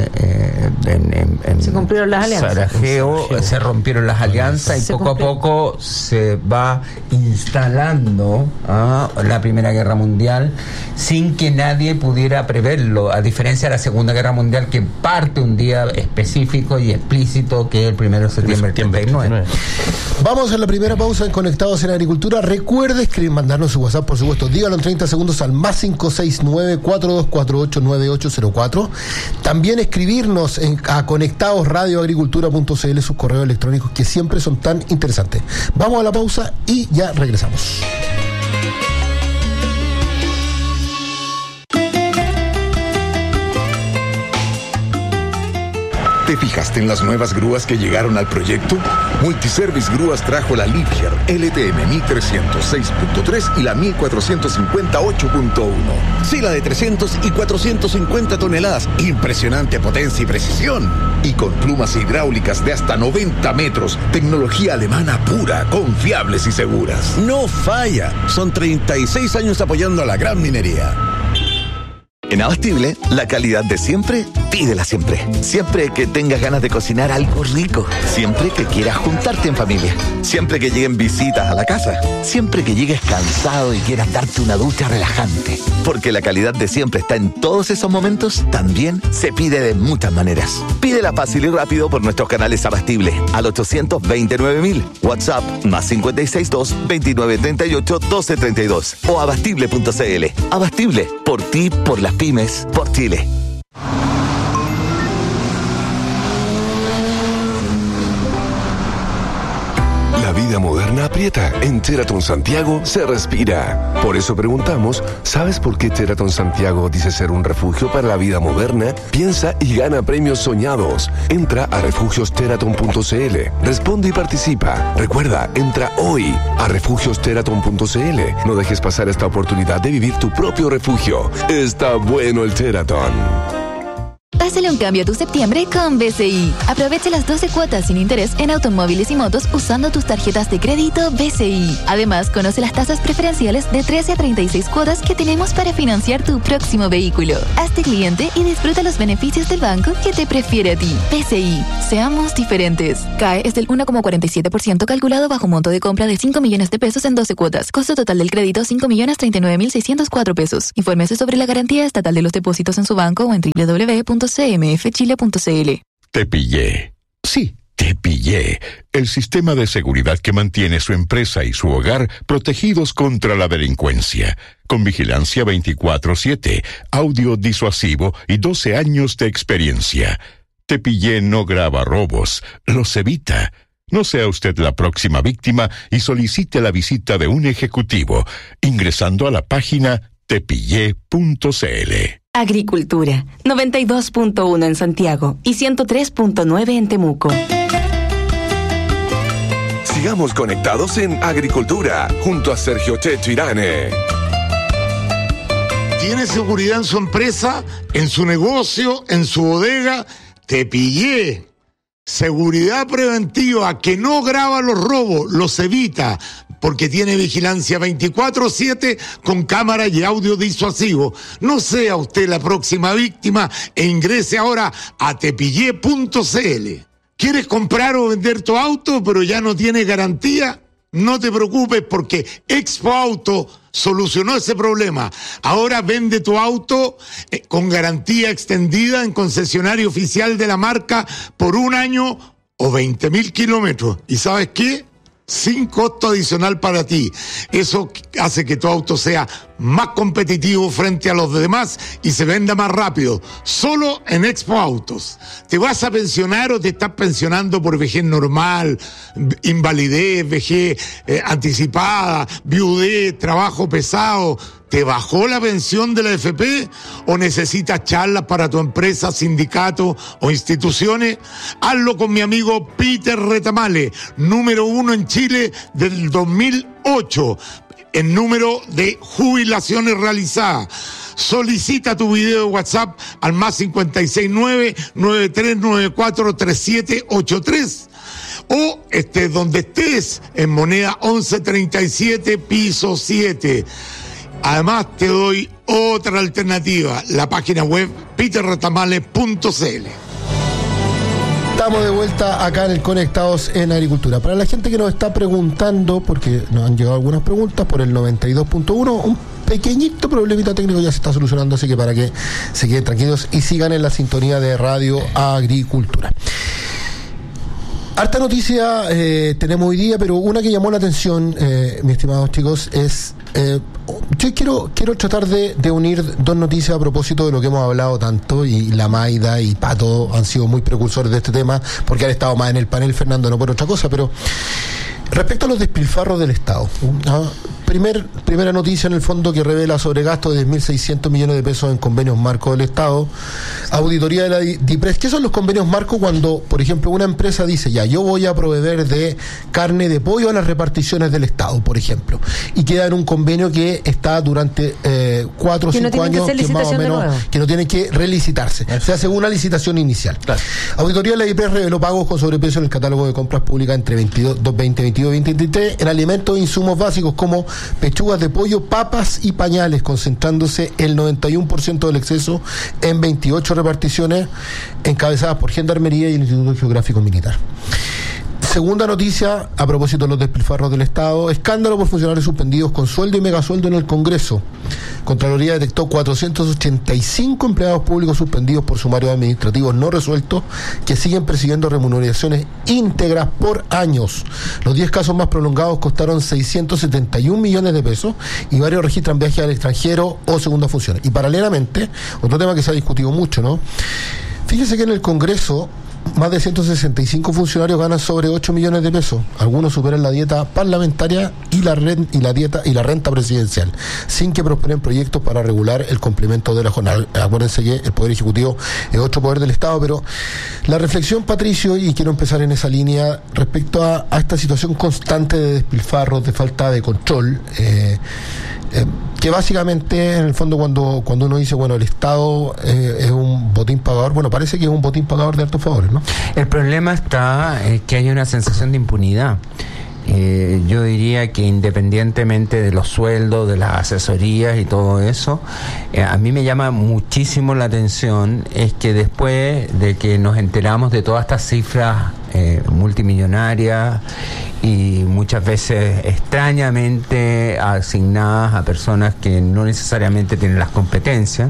se cumplieron las alianzas. Sarajevo, se rompieron las alianzas, y poco a poco se va instalando la Primera Guerra Mundial sin que nadie pudiera preverlo, a diferencia de la Segunda Guerra Mundial, que parte un día específico y explícito, que es el 1 de septiembre del 39. Vamos a la primera pausa en Conectados en Agricultura. Recuerde escribir, mandarnos su WhatsApp, por supuesto, dígalo en 30 segundos al más 569-4248-9804. También escribirnos a conectadosradioagricultura.cl sus correos electrónicos, que siempre son tan interesantes. Vamos a la pausa y ya regresamos. ¿Te fijaste en las nuevas grúas que llegaron al proyecto? Multiservice Grúas trajo la Liebherr LTM 1306.3 y la 1458.1. Sí, la de 300 y 450 toneladas. Impresionante potencia y precisión. Y con plumas hidráulicas de hasta 90 metros. Tecnología alemana pura, confiables y seguras. No falla. Son 36 años apoyando a la gran minería. En Abastible, la calidad de siempre, pídela siempre. Siempre que tengas ganas de cocinar algo rico. Siempre que quieras juntarte en familia. Siempre que lleguen visitas a la casa. Siempre que llegues cansado y quieras darte una ducha relajante. Porque la calidad de siempre está en todos esos momentos, también se pide de muchas maneras. Pídela fácil y rápido por nuestros canales Abastible al 829.000. WhatsApp +562 2938 1232 o abastible.cl. Abastible, por ti, por las pymes, por Chile. La vida moderna aprieta. En Sheraton Santiago se respira. Por eso preguntamos, ¿sabes por qué Sheraton Santiago dice ser un refugio para la vida moderna? Piensa y gana premios soñados. Entra a refugiosheraton.cl. Responde y participa. Recuerda, entra hoy a refugiosheraton.cl. No dejes pasar esta oportunidad de vivir tu propio refugio. Está bueno el Sheraton. Pásale un cambio a tu septiembre con BCI. Aprovecha las 12 cuotas sin interés en automóviles y motos usando tus tarjetas de crédito BCI. Además, conoce las tasas preferenciales de 13 a 36 cuotas que tenemos para financiar tu próximo vehículo. Hazte cliente y disfruta los beneficios del banco que te prefiere a ti. BCI. Seamos diferentes. CAE es del 1,47% calculado bajo monto de compra de 5 millones de pesos en 12 cuotas. Costo total del crédito 5.039.604 pesos. Infórmese sobre la garantía estatal de los depósitos en su banco o en www.cmfchile.cl. Te pillé. Sí, te pillé. El sistema de seguridad que mantiene su empresa y su hogar protegidos contra la delincuencia. Con vigilancia 24/7, audio disuasivo y 12 años de experiencia. Te pillé no graba robos, los evita. No sea usted la próxima víctima y solicite la visita de un ejecutivo ingresando a la página tepillé.cl. Agricultura, 92.1 en Santiago y 103.9 en Temuco. Sigamos conectados en Agricultura, junto a Sergio Checho Irane. ¿Tiene seguridad en su empresa, en su negocio, en su bodega? Te pillé. Seguridad preventiva que no graba los robos, los evita, porque tiene vigilancia 24/7 con cámara y audio disuasivo. No sea usted la próxima víctima e ingrese ahora a tepillé.cl. ¿Quieres comprar o vender tu auto pero ya no tiene garantía? No te preocupes porque Expo Auto solucionó ese problema. Ahora vende tu auto con garantía extendida en concesionario oficial de la marca por 1 año o 20.000 kilómetros. ¿Y sabes qué? Sin costo adicional para ti. Eso hace que tu auto sea más competitivo frente a los demás y se venda más rápido. Solo en Expo Autos. ¿Te vas a pensionar o te estás pensionando por vejez normal, invalidez, vejez anticipada, viudez, trabajo pesado? ¿Te bajó la pensión de la AFP o necesitas charlas para tu empresa, sindicato o instituciones? Hazlo con mi amigo Peter Retamale, número 1 en Chile del 2008 en número de jubilaciones realizadas. Solicita tu video de WhatsApp al +569-9394-3783 o donde estés en moneda 1137 piso 7. Además te doy otra alternativa, la página web peterretamale.cl. Estamos de vuelta acá en el Conectados en Agricultura. Para la gente que nos está preguntando, porque nos han llegado algunas preguntas por el 92.1, un pequeñito problemita técnico ya se está solucionando, así que para que se queden tranquilos y sigan en la sintonía de Radio Agricultura. Harta noticia tenemos hoy día, pero una que llamó la atención, mis estimados chicos, es... yo quiero tratar de unir dos noticias a propósito de lo que hemos hablado tanto, y la Maida y Pato han sido muy precursores de este tema, porque han estado más en el panel, Fernando, no por otra cosa, pero respecto a los despilfarros del Estado. Primera noticia en el fondo que revela sobregasto de 1.600 millones de pesos en convenios marcos del Estado. Auditoría de la DIPRES. ¿Qué son los convenios marco cuando, por ejemplo, una empresa dice, ya, yo voy a proveer de carne de pollo a las reparticiones del Estado, por ejemplo, y queda en un convenio que está durante 4 o 5 años, que más o menos, que no tiene que relicitarse? Se hace una licitación inicial. Claro. Auditoría de la DIPRES reveló pagos con sobreprecio en el catálogo de compras públicas entre 2022 y 2023 en alimentos e insumos básicos como pechugas de pollo, papas y pañales, concentrándose el 91% del exceso en 28 reparticiones encabezadas por Gendarmería y el Instituto Geográfico Militar. Segunda noticia, a propósito de los despilfarros del Estado: escándalo por funcionarios suspendidos con sueldo y megasueldo en el Congreso. Contraloría detectó 485 empleados públicos suspendidos por sumarios administrativos no resueltos que siguen percibiendo remuneraciones íntegras por años. Los 10 casos más prolongados costaron 671 millones de pesos y varios registran viajes al extranjero o segundas funciones. Y paralelamente, otro tema que se ha discutido mucho, ¿no? Fíjese que en el Congreso más de 165 funcionarios ganan sobre 8 millones de pesos. Algunos superan la dieta parlamentaria y la renta presidencial, sin que prosperen proyectos para regular el complemento de la jornada. Acuérdense que el Poder Ejecutivo es otro poder del Estado, pero la reflexión, Patricio, y quiero empezar en esa línea, respecto a esta situación constante de despilfarros, de falta de control, que básicamente, en el fondo, cuando uno dice, bueno, el Estado es un botín pagador, bueno, parece que es un botín pagador de altos favores, ¿no? El problema está que hay una sensación de impunidad. Yo diría que independientemente de los sueldos, de las asesorías y todo eso, a mí me llama muchísimo la atención es que después de que nos enteramos de todas estas cifras multimillonarias y muchas veces extrañamente asignadas a personas que no necesariamente tienen las competencias,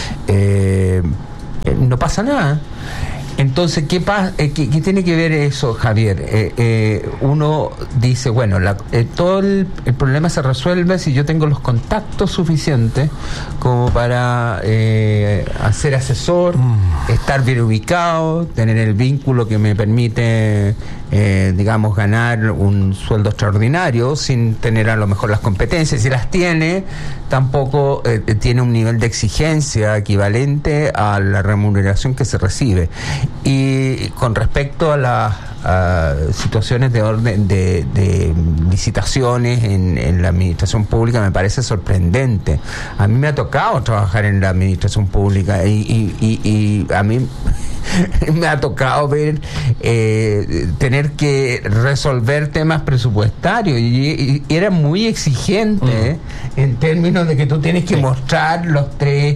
no pasa nada. Entonces, ¿qué tiene que ver eso, Javier? Uno dice, bueno, todo el problema se resuelve si yo tengo los contactos suficientes como para ser asesor, estar bien ubicado, tener el vínculo que me permite, digamos, ganar un sueldo extraordinario sin tener a lo mejor las competencias. Si las tiene, tampoco tiene un nivel de exigencia equivalente a la remuneración que se recibe. Y con respecto a las situaciones de orden de licitaciones en la administración pública, me parece sorprendente. A mí me ha tocado trabajar en la administración pública y a mí me ha tocado ver tener que resolver temas presupuestarios y era muy exigente en términos de que tú tienes que mostrar las tres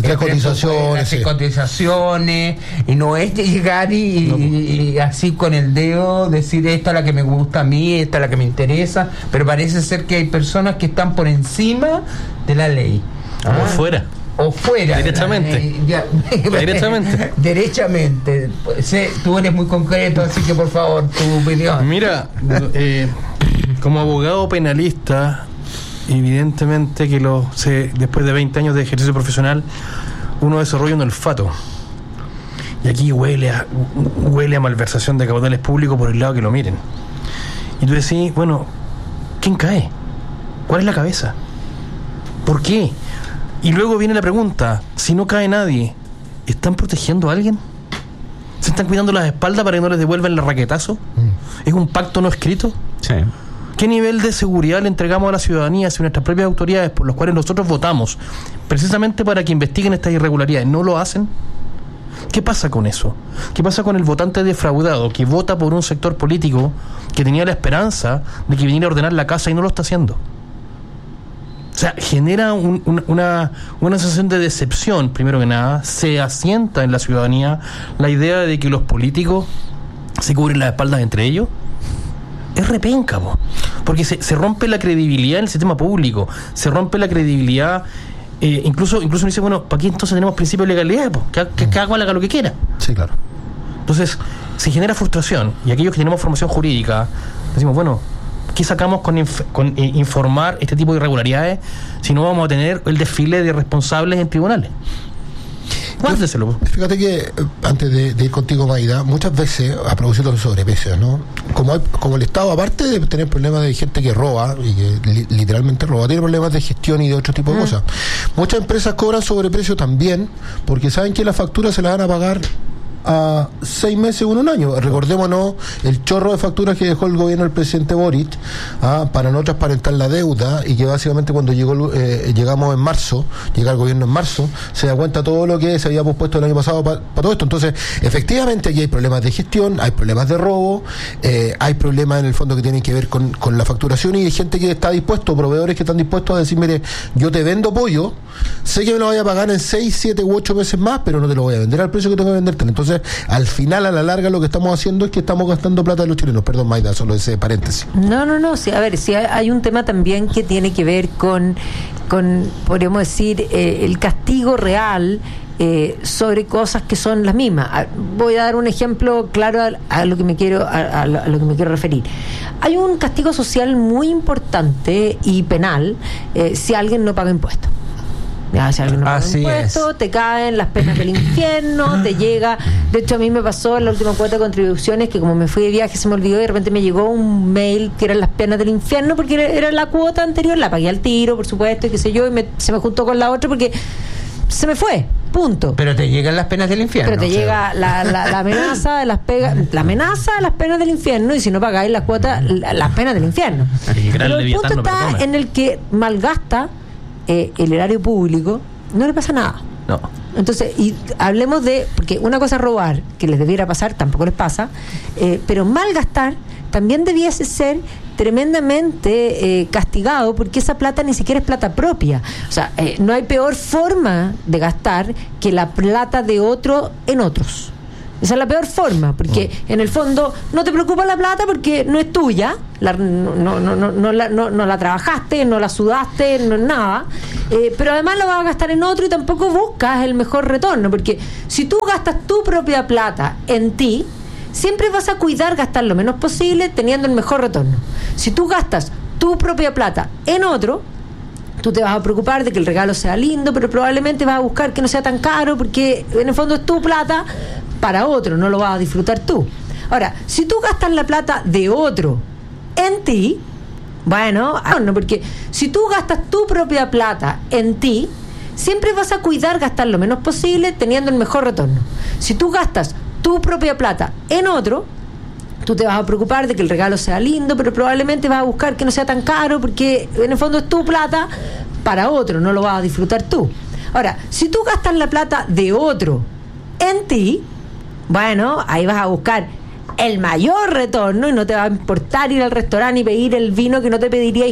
cotizaciones, y no es llegar y así con el dedo decir esta es la que me gusta a mí, esta es la que me interesa, pero parece ser que hay personas que están por encima de la ley o fuera directamente. Derechamente. Tú eres muy concreto, así que por favor, tu opinión. Mira, como abogado penalista, evidentemente que después de 20 años de ejercicio profesional, uno desarrolla un olfato. Y aquí huele a malversación de caudales públicos por el lado que lo miren. Y tú decís, bueno, ¿quién cae? ¿Cuál es la cabeza? ¿Por qué? Y luego viene la pregunta, si no cae nadie, ¿están protegiendo a alguien? ¿Se están cuidando las espaldas para que no les devuelvan el raquetazo? ¿Es un pacto no escrito? Sí. ¿Qué nivel de seguridad le entregamos a la ciudadanía si nuestras propias autoridades, por las cuales nosotros votamos, precisamente para que investiguen estas irregularidades, no lo hacen? ¿Qué pasa con eso? ¿Qué pasa con el votante defraudado que vota por un sector político que tenía la esperanza de que viniera a ordenar la casa y no lo está haciendo? O sea, genera una sensación de decepción, primero que nada. Se asienta en la ciudadanía la idea de que los políticos se cubren las espaldas entre ellos. Es repenca, porque se rompe la credibilidad en el sistema público, se rompe la credibilidad. Incluso uno dice, bueno, ¿para qué entonces tenemos principios de legalidad? Que cada cual haga lo que quiera. Sí, claro. Entonces, se genera frustración, y aquellos que tenemos formación jurídica decimos, bueno, ¿qué sacamos con informar este tipo de irregularidades si no vamos a tener el desfile de responsables en tribunales? Guárdeselo. Fíjate que, antes de ir contigo, Maida, muchas veces, a propósito de sobrepeso, ¿no? como el Estado, aparte de tener problemas de gente que roba, y que literalmente roba, tiene problemas de gestión y de otro tipo de cosas. Muchas empresas cobran sobreprecio también, porque saben que las facturas se las van a pagar a 6 meses o un año. Recordémonos el chorro de facturas que dejó el gobierno del presidente Boric para no transparentar la deuda, y que básicamente cuando llegamos en marzo, llega el gobierno en marzo, se da cuenta todo lo que se había pospuesto el año pasado para todo esto. Entonces, efectivamente aquí hay problemas de gestión, hay problemas de robo, hay problemas en el fondo que tienen que ver con la facturación, y hay gente que está dispuesto, proveedores que están dispuestos a decir, mire, yo te vendo pollo, sé que me lo voy a pagar en 6, 7 u 8 meses más, pero no te lo voy a vender al precio que tengo que venderte. Entonces, al final, a la larga, lo que estamos haciendo es que estamos gastando plata de los chilenos. Perdón, Maida, solo ese paréntesis. No, sí, a ver, sí hay un tema también que tiene que ver con podríamos decir, el castigo real sobre cosas que son las mismas. Voy a dar un ejemplo claro a lo que me quiero referir. Hay un castigo social muy importante y penal si alguien no paga impuestos. Ya, si alguien no paga impuestos, te caen las penas del infierno, te llega. De hecho, a mí me pasó en la última cuota de contribuciones que, como me fui de viaje, se me olvidó, y de repente me llegó un mail que eran las penas del infierno, porque era la cuota anterior, la pagué al tiro, por supuesto, y qué sé yo, y se me juntó con la otra porque se me fue. Punto. Pero te llegan las penas del infierno. Pero te llega la amenaza de la amenaza de las penas del infierno, y si no pagáis las cuotas, las penas del infierno. Pero el punto está en el que malgasta el erario público, no le pasa nada. No. Entonces, y hablemos porque una cosa es robar, que les debiera pasar, tampoco les pasa, pero malgastar también debiese ser tremendamente castigado, porque esa plata ni siquiera es plata propia. O sea, no hay peor forma de gastar que la plata de otro en otros. Esa es la peor forma, porque en el fondo no te preocupa la plata porque no es tuya, no la trabajaste, no la sudaste, no es nada, pero además lo vas a gastar en otro y tampoco buscas el mejor retorno, porque si tú gastas tu propia plata en ti, siempre vas a cuidar gastar lo menos posible teniendo el mejor retorno. Si tú gastas tu propia plata en otro, tú te vas a preocupar de que el regalo sea lindo, pero probablemente vas a buscar que no sea tan caro, porque en el fondo es tu plata para otro, no lo vas a disfrutar tú. Ahora, si tú gastas la plata de otro en ti, bueno, porque si tú gastas tu propia plata en ti, siempre vas a cuidar gastar lo menos posible teniendo el mejor retorno. Si tú gastas tu propia plata en otro, tú te vas a preocupar de que el regalo sea lindo, pero probablemente vas a buscar que no sea tan caro, porque en el fondo es tu plata para otro, no lo vas a disfrutar tú. Ahora, si tú gastas la plata de otro en ti, bueno, ahí vas a buscar el mayor retorno y no te va a importar ir al restaurante y pedir el vino que no te pedirías